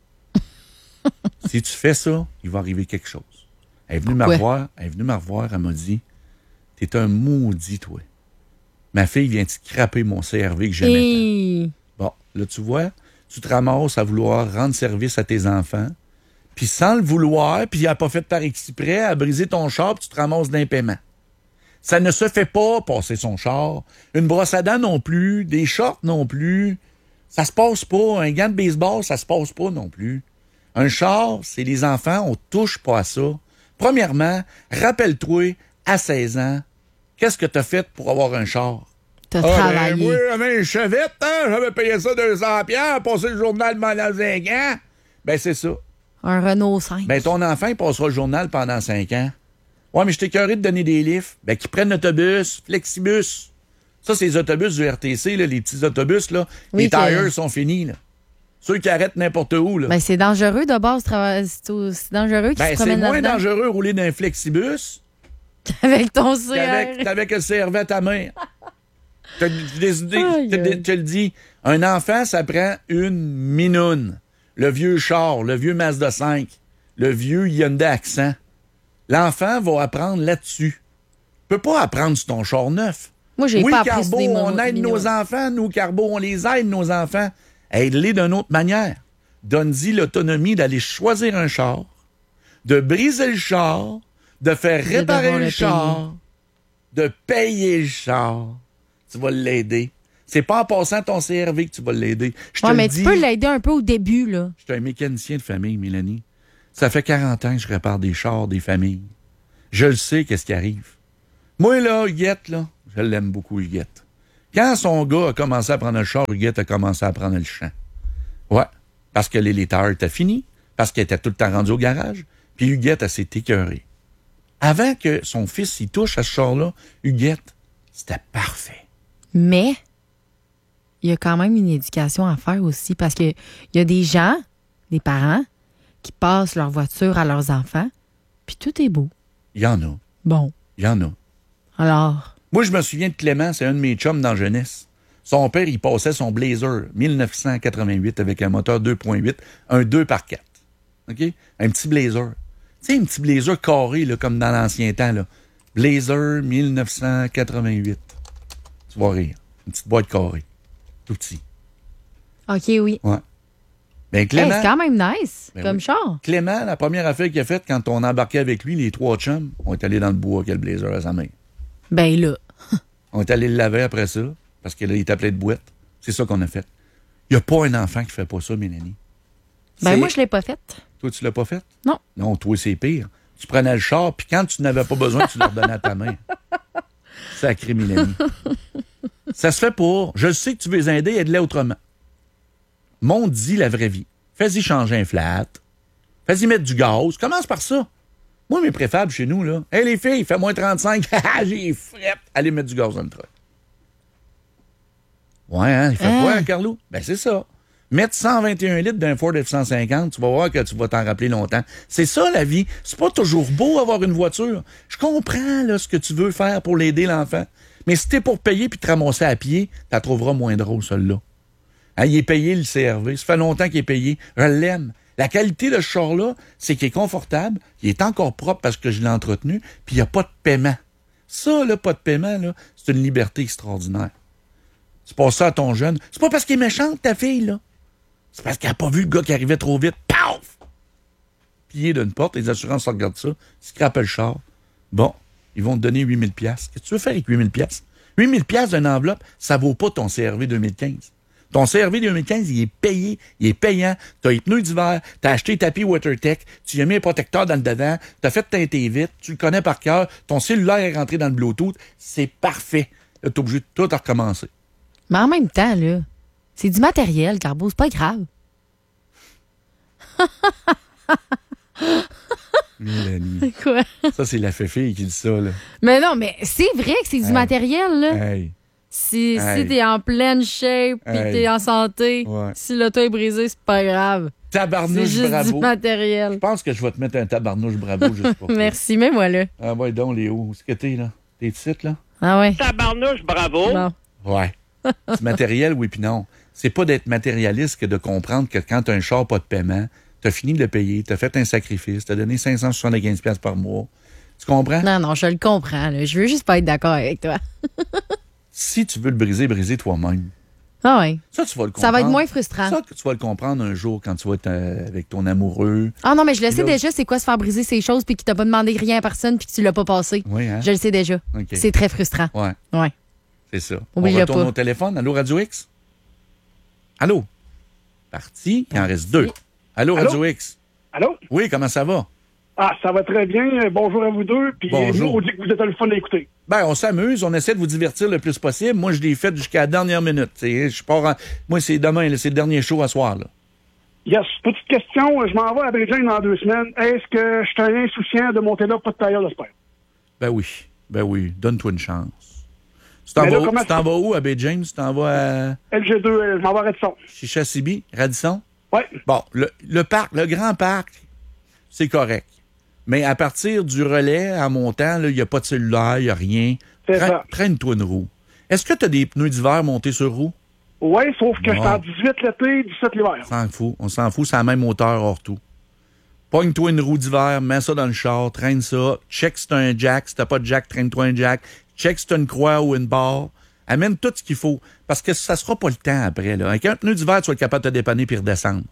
Si tu fais ça, il va arriver quelque chose. Elle est venue me Pourquoi? revoir, elle est venue me revoir, elle m'a dit, t'es un maudit, toi. Ma fille vient de scraper mon C R V que j'aimais tant. Et... Bon, là, tu vois, tu te ramasses à vouloir rendre service à tes enfants, puis sans le vouloir, puis il n'a pas fait par exprès, à briser ton char, puis tu te ramasses d'un paiement. Ça ne se fait pas, passer son char. Une brosse à dents non plus, des shorts non plus. Ça se passe pas. Un gant de baseball, ça se passe pas non plus. Un char, c'est les enfants, on touche pas à ça. Premièrement, rappelle-toi, à seize ans, qu'est-ce que tu as fait pour avoir un char? T'as Ah, ben, travaillé. moi, j'avais une chevette, hein? J'avais payé ça deux cents piastres, passé le journal pendant cinq ans. Ben, c'est ça. Un Renault cinq. Ben, ton enfant, il passera le journal pendant cinq ans. Ouais, mais je t'ai écœuré de donner des livres. Ben, qu'ils prennent l'autobus, Flexibus. Ça, c'est les autobus du R T C, là, les petits autobus, là. Oui, les que- tires sont finis, là. Ceux qui arrêtent n'importe où, là. Ben, c'est dangereux de base. trava- C'est aussi dangereux qu'ils Ben, se c'est promènent moins là-dedans. dangereux rouler dans un Flexibus Avec ton C qu'avec, R. qu'avec le C R V à ta main. Je te- je te- Aïe, je te- je te le dis, un enfant, ça prend une minoune. Le vieux char, le vieux Mazda cinq, le vieux Hyundai Accent. L'enfant va apprendre là-dessus. Tu peux pas apprendre sur ton char neuf. Moi, j'ai Oui, pas appris Carbo, sur des on mo- aide minous. nos enfants. Nous, Carbo, on les aide, nos enfants. Aide-les d'une autre manière. Donne-y l'autonomie d'aller choisir un char, de briser le char, de faire De devoir réparer le le char, de payer le char. Tu vas l'aider. C'est pas en passant ton C R V que tu vas l'aider. Je te Ouais, le mais dis, tu peux l'aider un peu au début, là. je suis un mécanicien de famille, Mélanie. Ça fait quarante ans que je répare des chars des familles. Je le sais, qu'est-ce qui arrive. Moi, là, Huguette, là, je l'aime beaucoup, Huguette. Quand son gars a commencé à prendre le char, Huguette a commencé à prendre le champ. Ouais, parce que les laiteurs étaient finis, parce qu'elle était tout le temps rendue au garage, puis Huguette, elle s'est écœurée. Avant que son fils y touche à ce char-là, Huguette, c'était parfait. Mais il y a quand même une éducation à faire aussi parce que il y a des gens, des parents, qui passent leur voiture à leurs enfants, puis tout est beau. Il y en a, Bon. il y en a. Alors, Moi, je me souviens de Clément, c'est un de mes chums dans la jeunesse. Son père, il passait son Blazer dix-neuf cent quatre-vingt-huit avec un moteur deux point huit, un deux par quatre. OK? Un petit Blazer. Tu sais, un petit Blazer carré, là, comme dans l'ancien temps, là. Blazer dix-neuf cent quatre-vingt-huit. Tu vas rire. Une petite boîte carrée. Tout petit. OK, oui. Ouais. Ben, Hey, Clément, c'est quand même nice, Ben comme oui. char. Clément, la première affaire qu'il a faite quand on embarquait avec lui, les trois chums, on est allé dans le bois avec le Blazer à sa main. Ben là. On est allé le laver après ça, parce que là, il était plein de boîtes. C'est ça qu'on a fait. Il n'y a pas un enfant qui fait pas ça, Mélanie. Ben C'est- moi, je l'ai pas faite. Toi, tu l'as pas fait? Non. Non, toi, c'est pire. Tu prenais le char, puis quand tu n'avais pas besoin, tu le redonnais à ta main. Sacré Mélanie. Ça se fait pour. Je sais que tu veux les aider, aide-les autrement. Monde dit la vraie vie. Fais-y changer un flat. Fais-y mettre du gaz. Commence par ça. Moi, mes préfables chez nous, là. Hey, les filles, fait moins trente-cinq. J'ai frette. Allez mettre du gaz dans le truck. Ouais, hein? Il fait Hein? quoi, hein, Carlo? Ben, c'est ça. Mettre cent vingt et un litres d'un Ford F cent cinquante, tu vas voir que tu vas t'en rappeler longtemps. C'est ça, la vie. C'est pas toujours beau avoir une voiture. Je comprends, là, ce que tu veux faire pour l'aider, l'enfant. Mais si t'es pour payer puis te ramasser à pied, t'as trouveras moins drôle, celle-là. Hein, il est payé, le C R V. Ça fait longtemps qu'il est payé. Je l'aime. La qualité de ce char-là, c'est qu'il est confortable, il est encore propre parce que je l'ai entretenu, puis il n'y a pas de paiement. Ça, là, pas de paiement, là, c'est une liberté extraordinaire. C'est pas ça à ton jeune. C'est pas parce qu'il est méchante, ta fille, là. C'est parce qu'elle n'a pas vu le gars qui arrivait trop vite. Paf! Pillé d'une porte, les assurances regardent ça, scrapent le char. Bon, ils vont te donner huit mille dollars. Qu'est-ce que tu veux faire avec huit mille dollars? huit mille dollars d'une enveloppe, ça vaut pas ton C R V deux mille quinze. Ton C R V deux mille quinze, il est payé, il est payant. T'as les pneus d'hiver, t'as acheté tapis WaterTech, tu y as mis un protecteur dans le dedans, t'as fait teinter vite, tu le connais par cœur, ton cellulaire est rentré dans le Bluetooth, c'est parfait. Là, t'es obligé de tout recommencer. Mais en même temps, là, c'est du matériel, Carbo, c'est pas grave. Mélanie. Quoi? Ça, c'est la fée-fille qui dit ça, là. Mais non, mais c'est vrai que c'est du Hey. matériel, là. Hey. Si, Hey. si t'es en pleine shape pis Hey. t'es en santé, Ouais. si l'auto est brisée, c'est pas grave. C'est Tabarnouche juste bravo. du matériel. Je pense que je vais te mettre un tabarnouche bravo juste pour toi. Merci, mais moi, là. Ah ouais, donc, Léo, où est-ce que t'es, là? T'es ici, là? Ah ouais. Tabarnouche, bravo. Non. Ouais. C'est matériel, oui puis non. C'est pas d'être matérialiste que de comprendre que quand t'as un char pas de paiement, t'as fini de le payer, t'as fait un sacrifice, t'as donné cinq cent soixante-quinze dollars par mois. Tu comprends? Non, non, je le comprends, là. Je veux juste pas être d'accord avec toi. Si tu veux le briser, briser toi-même. Ah ouais. Ça, tu vas le comprendre. Ça va être moins frustrant. Ça, tu vas le comprendre un jour quand tu vas être euh, avec ton amoureux. Ah non, mais je le sais Là- déjà, c'est quoi se faire briser ces choses puis qu'il t'a pas demandé rien à personne puis que tu l'as pas passé. Oui, hein? Je le sais déjà. OK. C'est très frustrant. Ouais, Ouais. c'est ça. Oublie-le On retourne pas. au téléphone. Allô, Radio X? Allô? Parti. Il en reste deux. Allô, Allô? Radio X? Allô? Oui, comment ça va? Ah, ça va très bien. Euh, Bonjour à vous deux. Puis Bonjour. nous, on dit que vous êtes le fun à écouter. Ben, on s'amuse, on essaie de vous divertir le plus possible. Moi, je l'ai fait jusqu'à la dernière minute. T'sais, je pars en- Moi, c'est demain, là, c'est le dernier show à soir. Là. Yes. Petite question. Je m'en vais à Bridging dans deux semaines. Est-ce que je suis un insouciant de monter là, pas de tailleur, j'espère? Ben oui, ben oui, donne-toi une chance. Tu t'en Mais là, vas, où- comment tu t'en vas où, à Bay James? Tu t'en vas à L G deux, euh, je m'en vais à Redson. Chichasibi, Radisson? Ouais. Bon, le, le parc, le grand parc, c'est correct. Mais à partir du relais, en montant, il n'y a pas de cellulaire, il n'y a rien. C'est Traîne- ça. Traîne-toi une roue. Est-ce que tu as des pneus d'hiver montés sur roue? Oui, sauf que Bon. je suis en dix-huit l'été, dix-sept l'hiver. On s'en fout. On s'en fout, c'est la même hauteur hors tout. Pogne-toi une roue d'hiver, mets ça dans le char, traîne ça. Check si t'as un jack. Si t'as pas de jack, traîne-toi un jack. Check si t'as une croix ou une barre. Amène tout ce qu'il faut. Parce que ça sera pas le temps après. Là. Avec un pneu d'hiver, tu vas être capable de te dépanner puis redescendre.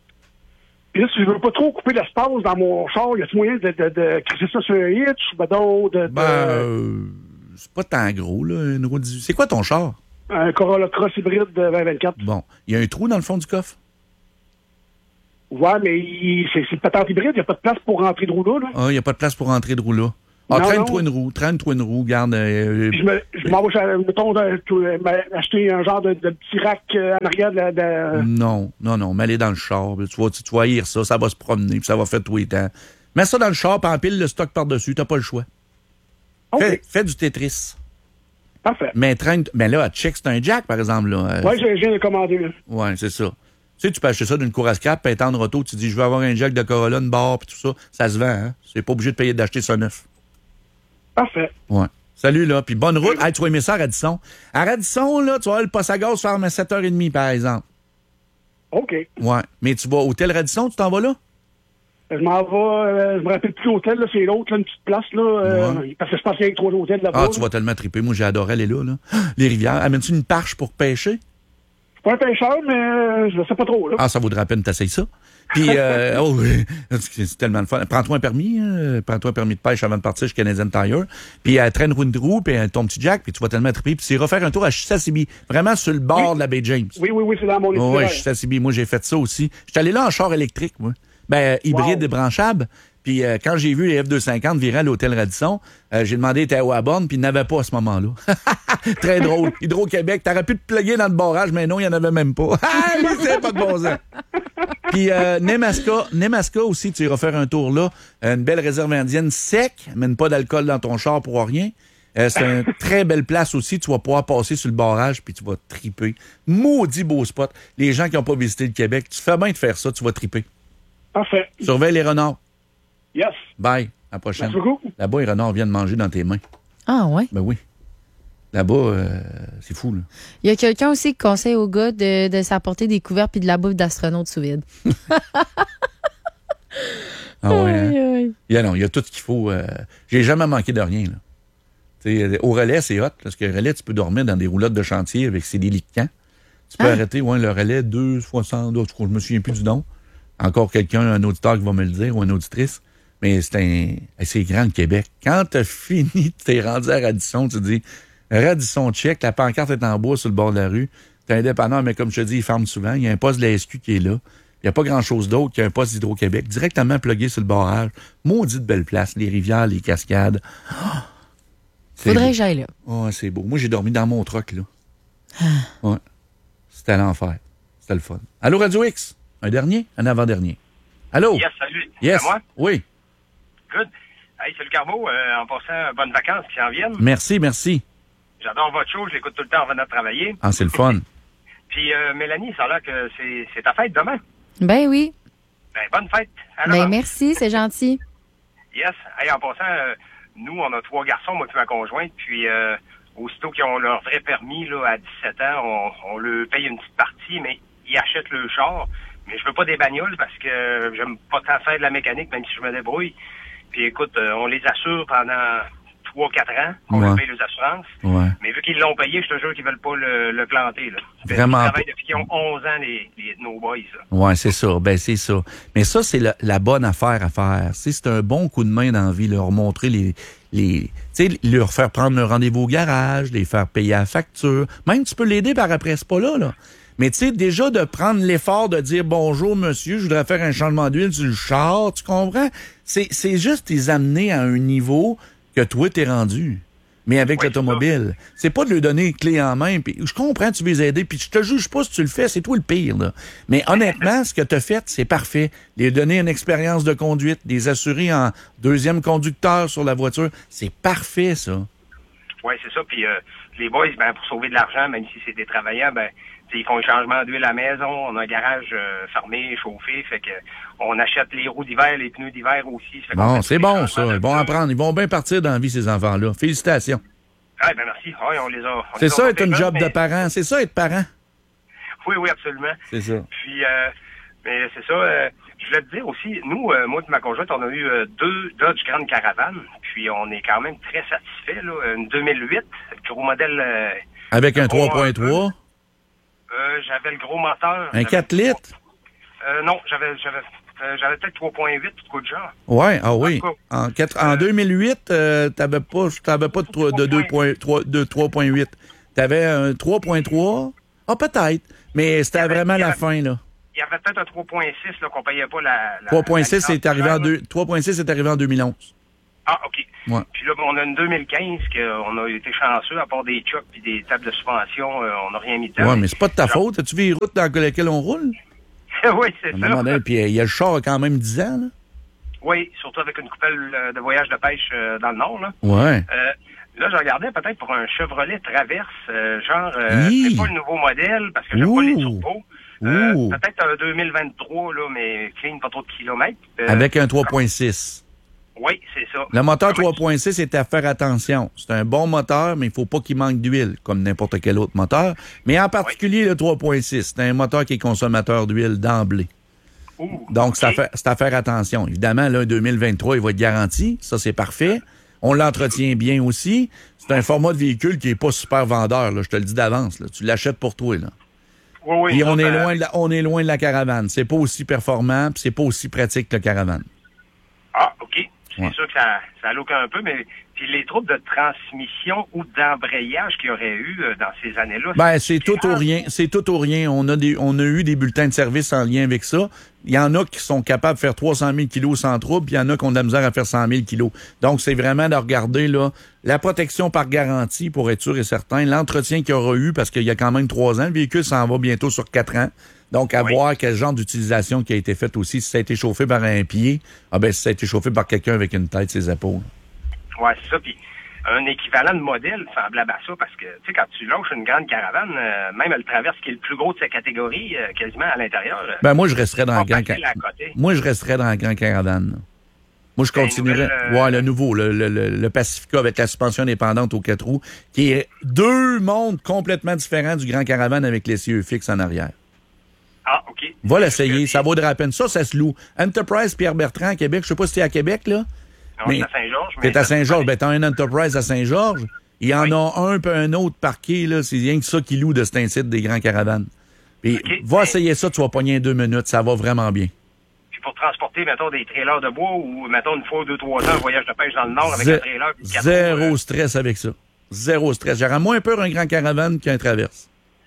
Puis là, si je veux pas trop couper l'espace dans mon char, y a-t-il moyen de, de, de crisser ça sur un hitch? Ben donc, de, de- Ben, euh, c'est pas tant gros, là, une roue dix-huit. C'est quoi ton char? un Corolla Cross hybride de vingt vingt-quatre. Bon. Il y a un trou dans le fond du coffre? Ouais, mais il- c'est c'est une patente hybride, il n'y a pas de place pour rentrer de roue là. là. Ah, il n'y a pas de place pour entrer de roue là. Ah, Non, traîne-toi non. une roue. Traîne-toi une roue. Garde. euh, Puis je me- je m'en vais, chez- mettons, de- tout, euh, acheter un genre de, de petit rack euh, en arrière de la... de- Non, non, non. Mets-les dans le char. Tu vas, tu, tu vas haïr ça. Ça va se promener. Puis ça va faire tous les temps. Mets ça dans le char, puis empile le stock par-dessus. T'as pas le choix. OK, Fais, fais du Tetris. parfait. Mais traîne. Mais là, check, c'est un jack, par exemple. Là. Euh, Ouais, j'ai j'ai le commandé, là. ouais, c'est ça. Tu sais, tu peux acheter ça d'une cour à scrap, puis étendre auto. Tu dis, je veux avoir un jack de Corolla, une barre, puis tout ça. Ça se vend, hein. C'est pas obligé de payer d'acheter ça neuf. Parfait. Ouais. Salut, là. Puis bonne route. Hey, tu vas aimer ça à Radisson. À Radisson, là, tu vas avoir le poste à gaz faire à sept heures trente, par exemple. OK. Ouais. Mais tu vas au Hôtel Radisson, tu t'en vas là? Je m'en vais, euh, je me rappelle plus l'hôtel, là, c'est l'autre, là, une petite place, là, euh, Ouais. parce que je pense qu'il y a trois hôtels là-bas. Ah, tu vas tellement triper. Moi, j'ai adoré aller là, là. Les rivières. Amènes-tu une parche pour pêcher? Je suis pas un pêcheur, mais euh, je sais pas trop, là. Ah, ça vaudrait la peine, t'essayes ça. Puis, euh, oh, oui, c'est tellement le fun. Prends-toi un permis, hein. Prends-toi un permis de pêche avant de partir chez Canadian Tire. Puis, euh, traîne une roue, puis euh, ton petit jack, puis tu vas tellement triper. Puis, c'est refaire un tour à Chisassibi, vraiment sur le bord Oui. de la baie James. Oui, oui, oui, c'est dans mon Oh, itinéraire. ouais, Chisassibi. Moi, j'ai fait ça aussi. J'étais allé là en char électrique, moi. Ben, hybride Wow. et branchable. Puis euh, quand j'ai vu les F deux cent cinquante virer à l'hôtel Radisson, euh, j'ai demandé était où à borne, puis il n'avait pas à ce moment-là. Très drôle. Hydro-Québec, t'aurais pu te plugger dans le barrage, mais non, il n'y en avait même pas. Ah, lui, c'est pas de bon sens. Puis euh, Nemaska, Nemaska aussi, tu iras faire un tour là. Une belle réserve indienne sec, mène pas d'alcool dans ton char pour rien. Euh, c'est une très belle place aussi. Tu vas pouvoir passer sur le barrage puis tu vas triper. Maudit beau spot. Les gens qui n'ont pas visité le Québec, tu fais bien de faire ça, tu vas triper. Parfait. Surveille les renards. Yes. Bye. À la prochaine. Merci beaucoup. Là-bas, les renards viennent manger dans tes mains. Ah, ouais. Ben oui. Là-bas, euh, c'est fou, là. Il y a quelqu'un aussi qui conseille aux gars de, de s'apporter des couverts puis de la bouffe d'astronaute sous vide. Ah ouais, hein? Aïe, aïe. Il y a, non, il y a tout ce qu'il faut. Euh, j'ai jamais manqué de rien, là. T'sais, au relais, c'est hot, parce que le relais, tu peux dormir dans des roulottes de chantier avec ses lits de camp. Tu peux Ah. arrêter, ouais, le relais, deux soixante, je me souviens plus du nom. Encore quelqu'un, un auditeur qui va me le dire, ou une auditrice. Mais c'est un, c'est grand le Québec. Quand t'as fini, t'es rendu à Radisson, tu te dis, Radisson check, la pancarte est en bois sur le bord de la rue. T'es indépendant, mais comme je te dis, ils ferment souvent. Il y a un poste de la S Q qui est là. Il n'y a pas grand-chose d'autre qu'un poste d'Hydro-Québec, directement plugué sur le barrage. Maudite belle place, les rivières, les cascades. Oh, Faudrait beau. que j'aille là. Oh, c'est beau. Moi, j'ai dormi dans mon truck, là. Ouais. C'était l'enfer. C'était le fun. Allô, Radio X? Un dernier? Un avant-dernier? Allô? Yes, salut. Yes. C'est moi? Oui. Good. Hey, c'est le Carbo. Euh, en passant, bonnes vacances qui s'en viennent. Merci, merci. J'adore votre show. Je l'écoute tout le temps en venant de travailler. Ah, c'est le fun. Puis, euh, Mélanie, ça a l'air que c'est, c'est ta fête demain. Ben oui. Ben, bonne fête. À Ben l'avance. merci, c'est gentil. Yes. Hey, en passant, euh, nous, on a trois garçons, moi et ma conjointe. Puis, euh, aussitôt qu'ils ont leur vrai permis, là, à dix-sept ans, on, on leur paye une petite partie, mais ils achètent le char. Mais je veux pas des bagnoles parce que j'aime pas tant faire de la mécanique, même si je me débrouille. Puis écoute, euh, on les assure pendant trois quatre ans, on Ouais. leur paye les assurances. Ouais. Mais vu qu'ils l'ont payé, je te jure qu'ils veulent pas le, le planter. Là. Fait Vraiment qu'ils pas. travaillent depuis qu'ils ont onze ans, les, les, nos boys. Là. Ouais, c'est ça. Ben, c'est ça. Mais ça, c'est la, la bonne affaire à faire. Tu sais, c'est un bon coup de main dans la vie, leur montrer les, les, tu sais, leur faire prendre le rendez-vous au garage, les faire payer la facture. Même, tu peux l'aider par après, c'est pas là, là. Mais tu sais, déjà de prendre l'effort de dire bonjour monsieur, je voudrais faire un changement d'huile sur le char, tu comprends? C'est, c'est juste les amener à un niveau que toi t'es rendu. Mais avec Oui, l'automobile. C'est pas de lui donner clé en main. Puis je comprends, tu veux les aider, puis je te juge pas si tu le fais, c'est toi le pire, là. Mais honnêtement, ce que tu as fait, c'est parfait. Les donner une expérience de conduite, les assurer en deuxième conducteur sur la voiture, c'est parfait, ça. Oui, c'est ça. Puis euh, les boys, ben, pour sauver de l'argent, même si c'est des travailleurs, ben, ils font un changement d'huile à la maison, on a un garage euh, fermé, chauffé, fait que on achète les roues d'hiver, les pneus d'hiver aussi. Fait qu'on Bon, fait c'est tous les bon, changements ça. de Ils vont ça. apprendre. Ils vont bien partir dans la vie, ces enfants-là. Félicitations. Ah, ben merci. Ah, oui, on les a. on C'est les a ça, être montés un jeunes, job de mais- parent. C'est ça, être parent. Oui, oui, absolument. C'est ça. Puis, euh, mais c'est ça. euh, je voulais te dire aussi, nous, euh, moi et ma conjointe, on a eu euh, deux Dodge Grand Caravan, puis on est quand même très satisfaits. Là. Une deux mille huit, le gros modèle. euh, Avec un gros, trois point trois, Euh, j'avais le gros moteur. un J'avais- quatre litres. Euh, non, j'avais j'avais euh, j'avais peut-être trois point huit, tout coup de genre. Ouais, ah oui. En tout En, quatre- en deux mille huit, euh, t'avais pas, t'avais pas de, trois- de deux point trois de trois point huit. T'avais un trois point trois. Ah, peut-être. Mais c'était Il y avait- vraiment il y la avait- fin, là. Il y avait peut-être un trois point six là, qu'on payait pas la. la trois point six la c'est licence arrivé en chère, là. deux, trois point six est arrivé en deux mille onze. Ah, OK. Ouais. Puis là, bon, on a une deux mille quinze qu'on a été chanceux, à part des chocs puis des tables de suspension, euh, on n'a rien mis dedans. Ouais, mais c'est pas de ta faute. As-tu vu les routes dans lesquelles on roule? oui, c'est À un ça. moment donné, puis euh, il y a le char a quand même dix ans, là. Oui, surtout avec une coupelle euh, de voyage de pêche euh, dans le nord, là. Ouais. Euh, là, je regardais peut-être pour un Chevrolet Traverse, euh, genre, euh, Hi. c'est pas le nouveau modèle, parce que j'aime pas les Ouh. turbos. Euh, Ouh. peut-être un deux mille vingt-trois, là, mais clean, pas trop de kilomètres. Euh, Avec un trois point six. Oui, c'est ça. Le moteur Ah, oui. trois point six est à faire attention. C'est un bon moteur, mais il faut pas qu'il manque d'huile, comme n'importe quel autre moteur. Mais en particulier le trois point six. C'est un moteur qui est consommateur d'huile d'emblée. Ouh, Donc, c'est à ok. faire- c'est à faire attention. Évidemment, là, deux mille vingt-trois, il va être garanti. Ça, c'est parfait. On l'entretient bien aussi. C'est un format de véhicule qui est pas super vendeur, là, je te le dis d'avance. Là. Tu l'achètes pour toi, là. Oui, oui, Puis ça, on est, ça- loin de la, on est loin de la caravane. C'est pas aussi performant, puis c'est pas aussi pratique que la caravane. Ah, OK. C'est Ouais. sûr que ça, ça look un peu, mais Puis les troubles de transmission ou d'embrayage qu'il y aurait eu euh, dans ces années-là. Ben, c'est tout ou rien. C'est tout ou rien. On a des, on a eu des bulletins de service en lien avec ça. Il y en a qui sont capables de faire trois cent mille kilos sans trouble, puis il y en a qui ont de la misère à faire cent mille kilos. Donc, c'est vraiment de regarder, là, la protection par garantie pour être sûr et certain, l'entretien qu'il y aura eu, parce qu'il y a quand même trois ans, le véhicule s'en va bientôt sur quatre ans. Donc, à oui. voir quel genre d'utilisation qui a été faite aussi. Si ça a été chauffé par un pied, ah ben, si ça a été chauffé par quelqu'un avec une tête, ses épaules. Oui, c'est ça. Puis, un équivalent de modèle semblable à ça, parce que, tu sais, quand tu lâches une grande caravane, euh, même elle traverse qui est le plus gros de sa catégorie, euh, quasiment à l'intérieur. Euh, ben, moi, je resterais dans le grand caravane. Moi, je resterais dans le grand caravane. Là. Moi, je continuerais. Euh... Ouais, le nouveau, le, le, le, le Pacifica avec la suspension indépendante aux quatre roues, qui est deux mondes complètement différents du grand caravane avec l'essieu fixe en arrière. Ah, OK. Va l'essayer, ça vaudra la peine. Ça, ça se loue. Enterprise Pierre-Bertrand à Québec, je sais pas si t'es à Québec, là. Non, mais, c'est à Saint-Georges. T'es à Saint-Georges, ben t'as un Enterprise à Saint-Georges. Il y en oui. a un puis un autre parqué, là. C'est rien que ça qui loue de cet incite des grands caravanes. Puis, okay. va mais... essayer ça, tu vas pogner en deux minutes. Ça va vraiment bien. Puis pour transporter, mettons, des trailers de bois ou, mettons, une fois, deux, trois ans, un voyage de pêche dans le Nord avec Zé... un trailer. Puis Zéro roues, stress avec ça. Zéro stress. J'aurais moins peur un grand caravane qu'un traverse.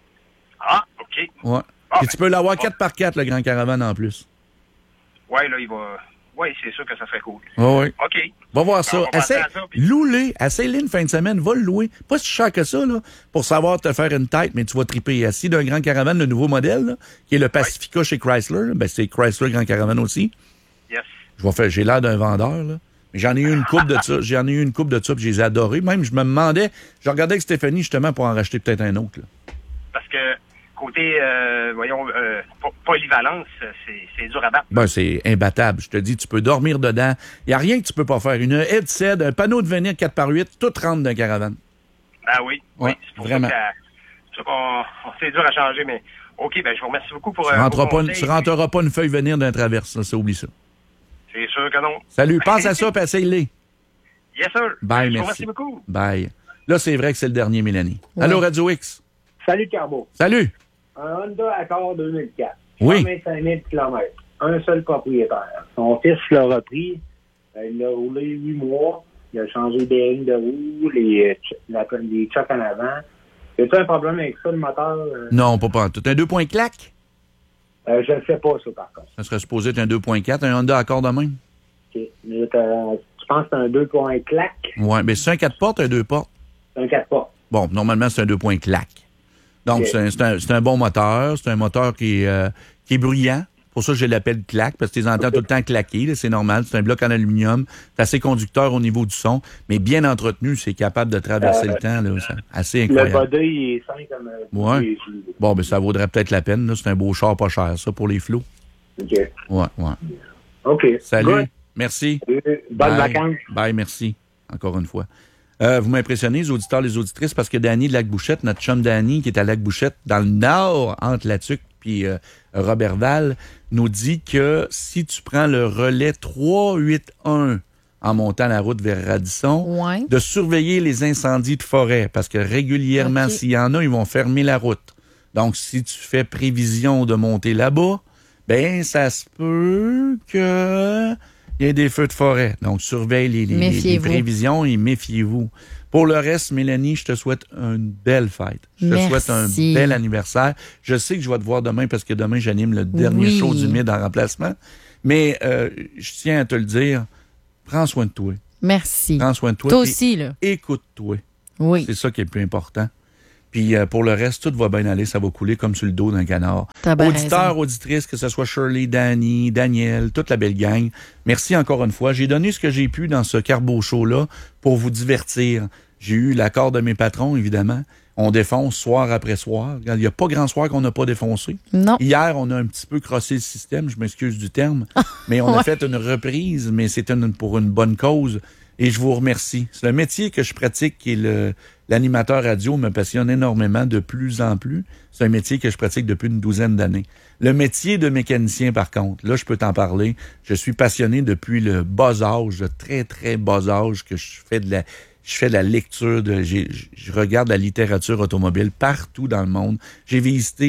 Ah, OK. Ouais. Ah, Puis ben, tu peux l'avoir quatre par quatre, le grand caravane, en plus. Ouais, là, il va... Oui, c'est sûr que ça serait cool. Oh oui. OK. Va voir ça. Alors, Essaye, ça puis... loue-les. Essaye-les une fin de semaine. Va le louer. Pas si cher que ça, là, pour savoir te faire une tête, mais tu vas triper. Assis d'un grand caravane, le nouveau modèle, là, qui est le Pacifica oui. chez Chrysler. Ben, c'est Chrysler Grand Caravane aussi. Yes. Je vais faire, j'ai l'air d'un vendeur, là. Mais j'en ai eu une coupe de ça. J'en ai eu une coupe de ça, puis je les ai adorés. Même, je me demandais, je regardais avec Stéphanie, justement, pour en racheter peut-être un autre, là. Parce que, côté, euh, voyons, euh, polyvalence, c'est, c'est dur à battre. Ben, c'est imbattable. Je te dis, tu peux dormir dedans. Il n'y a rien que tu peux pas faire. Une headset, un panneau de vinyle quatre par huit, tout rentre dans la caravane. Ben oui. Ouais, oui. C'est pour vraiment. Ça que, on, on, c'est dur à changer, mais OK, ben je vous remercie beaucoup pour... Tu ne rentreras, conseils, rentreras pas une feuille venir d'un traverse, ça, oublie ça. C'est sûr que non. Salut, pense à ça, puis essaye-les. Yes, sir. Bye, je merci. vous remercie beaucoup. Bye. Là, c'est vrai que c'est le dernier, Mélanie. Ouais. Allô, Radio X. Salut, Carbo. Salut. Un Honda Accord deux mille quatre. Oui. cent vingt-cinq mille kilomètres. Un seul propriétaire. Son fils l'a repris. Il l'a roulé huit mois. Il a changé des lignes de roue, les, la, les chocs en avant. Y a-t-il un problème avec ça, le moteur? Non, pas pas. T'as un deux points claque? Euh, je ne sais pas, ça, par contre. Ça serait supposé être un deux point quatre, un Honda Accord de même. OK. Mais tu penses que c'est un deux points claque? Oui, mais c'est un quatre portes, un deux portes? C'est un quatre portes. Bon, normalement, c'est un deux points claque. Donc, okay. c'est, un, c'est, un, c'est un bon moteur. C'est un moteur qui est, euh, qui est bruyant. Pour ça, je l'appelle claque, parce que tu les entends okay. tout le temps claquer. Là, c'est normal. C'est un bloc en aluminium. C'est assez conducteur au niveau du son, mais bien entretenu. C'est capable de traverser euh, le temps. Là, c'est assez incroyable. Le body, il est simple comme... Ouais. Bon, ben ça vaudrait peut-être la peine. Là. C'est un beau char pas cher, ça, pour les flots. OK. Ouais, ouais. OK. Salut. Good. Merci. Bonnes Bye. vacances. Bye, merci. Encore une fois. Euh, vous m'impressionnez, les auditeurs, les auditrices, parce que Danny de Lac-Bouchette, notre chum Danny, qui est à Lac-Bouchette, dans le nord, entre La Tuque puis euh, Robertval, nous dit que si tu prends le relais trois cent quatre-vingt-onze en montant la route vers Radisson, ouais. de surveiller les incendies de forêt, parce que régulièrement, okay. s'il y en a, ils vont fermer la route. Donc, si tu fais prévision de monter là-bas, ben ça se peut que... il y a des feux de forêt. Donc, surveille les, les, les prévisions et méfiez-vous. Pour le reste, Mélanie, je te souhaite une belle fête. Je te Merci. souhaite un bel anniversaire. Je sais que je vais te voir demain parce que demain, j'anime le dernier oui. show du Mid en remplacement. Mais euh, je tiens à te le dire, prends soin de toi. Merci. Prends soin de toi. Toi aussi, là. Écoute-toi. Oui. C'est ça qui est le plus important. Puis euh, pour le reste, tout va bien aller, ça va couler comme sur le dos d'un canard. Auditeurs, auditrices, que ce soit Shirley, Danny, Daniel, toute la belle gang, merci encore une fois. J'ai donné ce que j'ai pu dans ce Carbo Show-là pour vous divertir. J'ai eu l'accord de mes patrons, évidemment. On défonce soir après soir. Il n'y a pas grand soir qu'on n'a pas défoncé. Non. Hier, on a un petit peu crossé le système, je m'excuse du terme, mais on ouais. a fait une reprise, mais c'est une, pour une bonne cause. Et je vous remercie. C'est le métier que je pratique qui est le... L'animateur radio me passionne énormément de plus en plus. C'est un métier que je pratique depuis une douzaine d'années. Le métier de mécanicien, par contre, là, je peux t'en parler. Je suis passionné depuis le bas âge, le très, très bas âge que je fais de la, je fais de la lecture, de, j'ai, je regarde la littérature automobile partout dans le monde. J'ai visité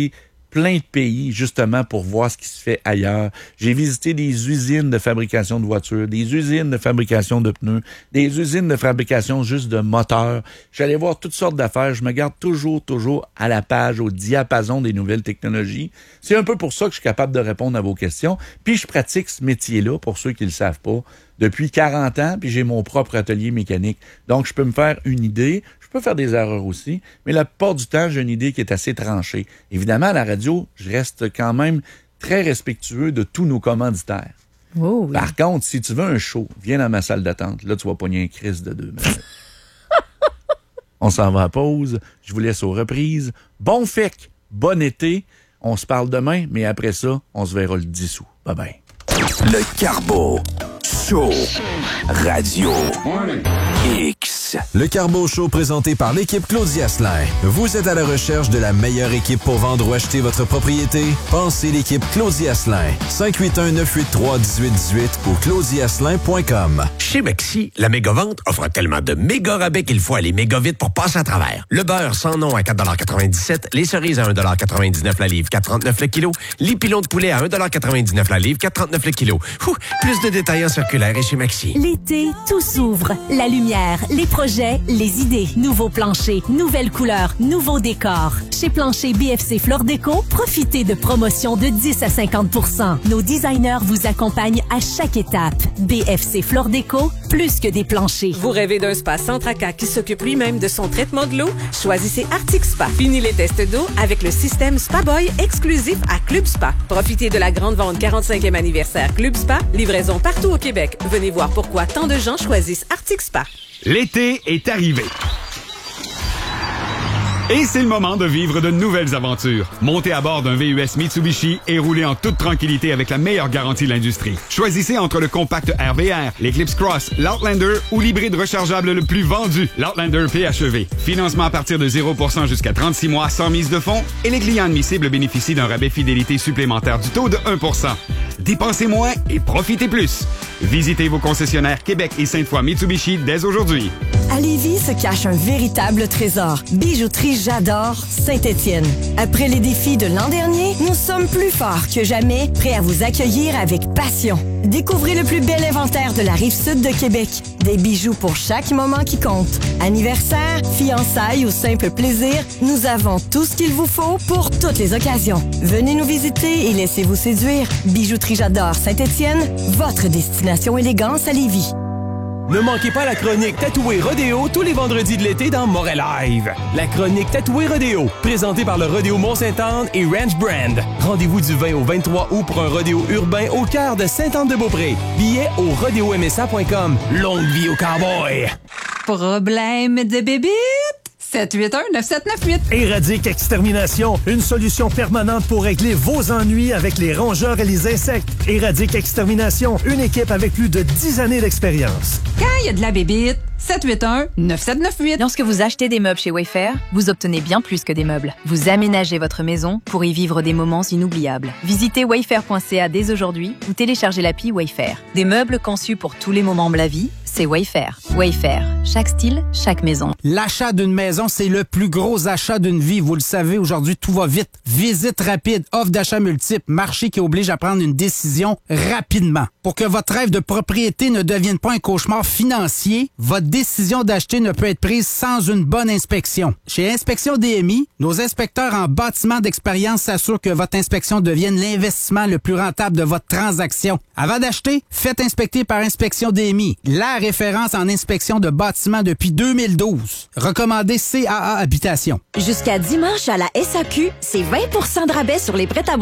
plein de pays, justement, pour voir ce qui se fait ailleurs. J'ai visité des usines de fabrication de voitures, des usines de fabrication de pneus, des usines de fabrication juste de moteurs. J'allais voir toutes sortes d'affaires. Je me garde toujours, toujours à la page, au diapason des nouvelles technologies. C'est un peu pour ça que je suis capable de répondre à vos questions. Puis je pratique ce métier-là, pour ceux qui ne le savent pas, depuis quarante ans, puis j'ai mon propre atelier mécanique. Donc, je peux me faire une idée. Je peux faire des erreurs aussi, mais la plupart du temps, j'ai une idée qui est assez tranchée. Évidemment, à la radio, je reste quand même très respectueux de tous nos commanditaires. Oh, oui. Par contre, si tu veux un show, viens dans ma salle d'attente. Là, tu vas pogner un Christ de deux minutes. On s'en va à pause. Je vous laisse aux reprises. Bon fec, bon été. On se parle demain, mais après ça, on se verra le dix août. Bye bye. Le Carbo Show Radio X. Le Carbo Show présenté par l'équipe Claudia Asselin. Vous êtes à la recherche de la meilleure équipe pour vendre ou acheter votre propriété? Pensez l'équipe Claudia Asselin. cinq huit un, neuf huit trois, un huit un huit ou claudia asselin point com. Chez Maxi, la méga-vente offre tellement de méga rabais qu'il faut aller méga vite pour passer à travers. Le beurre sans nom à quatre quatre-vingt-dix-sept, les cerises à un quatre-vingt-dix-neuf la livre, quatre trente-neuf le kilo, les pilons de poulet à un quatre-vingt-dix-neuf la livre, quatre trente-neuf le kilo. Ouh, plus de détails en circulaire et chez Maxi. L'été, tout s'ouvre. La lumière, les projets, les idées. Nouveaux planchers, nouvelles couleurs, nouveaux décors. Chez Plancher B F C Flore Déco, profitez de promotions de dix à cinquante pour cent. Nos designers vous accompagnent à chaque étape. B F C Flore Déco, plus que des planchers. Vous rêvez d'un spa sans tracas qui s'occupe lui-même de son traitement de l'eau? Choisissez Arctic Spa. Fini les tests d'eau avec le système Spa Boy exclusif à Club Spa. Profitez de la grande vente quarante-cinquième anniversaire Club Spa. Livraison partout au Québec. Venez voir pourquoi tant de gens choisissent Arctic Spa. L'été est arrivé. Et c'est le moment de vivre de nouvelles aventures. Montez à bord d'un V U S Mitsubishi et roulez en toute tranquillité avec la meilleure garantie de l'industrie. Choisissez entre le compact R V R, l'Eclipse Cross, l'Outlander ou l'hybride rechargeable le plus vendu, l'Outlander P H E V. Financement à partir de zéro pour cent jusqu'à trente-six mois sans mise de fonds et les clients admissibles bénéficient d'un rabais fidélité supplémentaire du taux de un pour cent. Dépensez moins et profitez plus. Visitez vos concessionnaires Québec et Sainte-Foy Mitsubishi dès aujourd'hui. À Lévis se cache un véritable trésor. Bijouterie J'adore Saint-Étienne. Après les défis de l'an dernier, nous sommes plus forts que jamais, prêts à vous accueillir avec passion. Découvrez le plus bel inventaire de la Rive-Sud de Québec. Des bijoux pour chaque moment qui compte. Anniversaire, fiançailles ou simple plaisir, nous avons tout ce qu'il vous faut pour toutes les occasions. Venez nous visiter et laissez-vous séduire. Bijouterie J'adore Saint-Étienne, votre destination élégance à Lévis. Ne manquez pas la chronique Tatoué Rodéo tous les vendredis de l'été dans Montréal Live. La chronique Tatoué Rodéo, présentée par le Rodéo Mont-Sainte-Anne et Ranch Brand. Rendez-vous du vingt au vingt-trois août pour un rodéo urbain au cœur de Sainte-Anne-de-Beaupré. Billets au rodéo m s a point com. Longue vie au cowboy! Problème de bébite? sept huit un neuf sept neuf huit. Éradique Extermination, une solution permanente pour régler vos ennuis avec les rongeurs et les insectes. Éradique Extermination, une équipe avec plus de dix années d'expérience. Quand il y a de la bébite, sept huit un neuf sept neuf huit. Lorsque vous achetez des meubles chez Wayfair, vous obtenez bien plus que des meubles. Vous aménagez votre maison pour y vivre des moments inoubliables. Visitez wayfair point c a dès aujourd'hui ou téléchargez l'appli Wayfair. Des meubles conçus pour tous les moments de la vie, c'est Wayfair. Wayfair, chaque style, chaque maison. L'achat d'une maison, c'est le plus gros achat d'une vie. Vous le savez, aujourd'hui, tout va vite. Visite rapide, offre d'achat multiple, marché qui oblige à prendre une décision rapidement. Pour que votre rêve de propriété ne devienne pas un cauchemar financier, votre décision d'acheter ne peut être prise sans une bonne inspection. Chez Inspection D M I, nos inspecteurs en bâtiment d'expérience s'assurent que votre inspection devienne l'investissement le plus rentable de votre transaction. Avant d'acheter, faites inspecter par Inspection D M I, la référence en inspection de bâtiments depuis deux mille douze. Recommandé C A A Habitation. Jusqu'à dimanche à la S A Q, c'est vingt pour cent de rabais sur les prêts à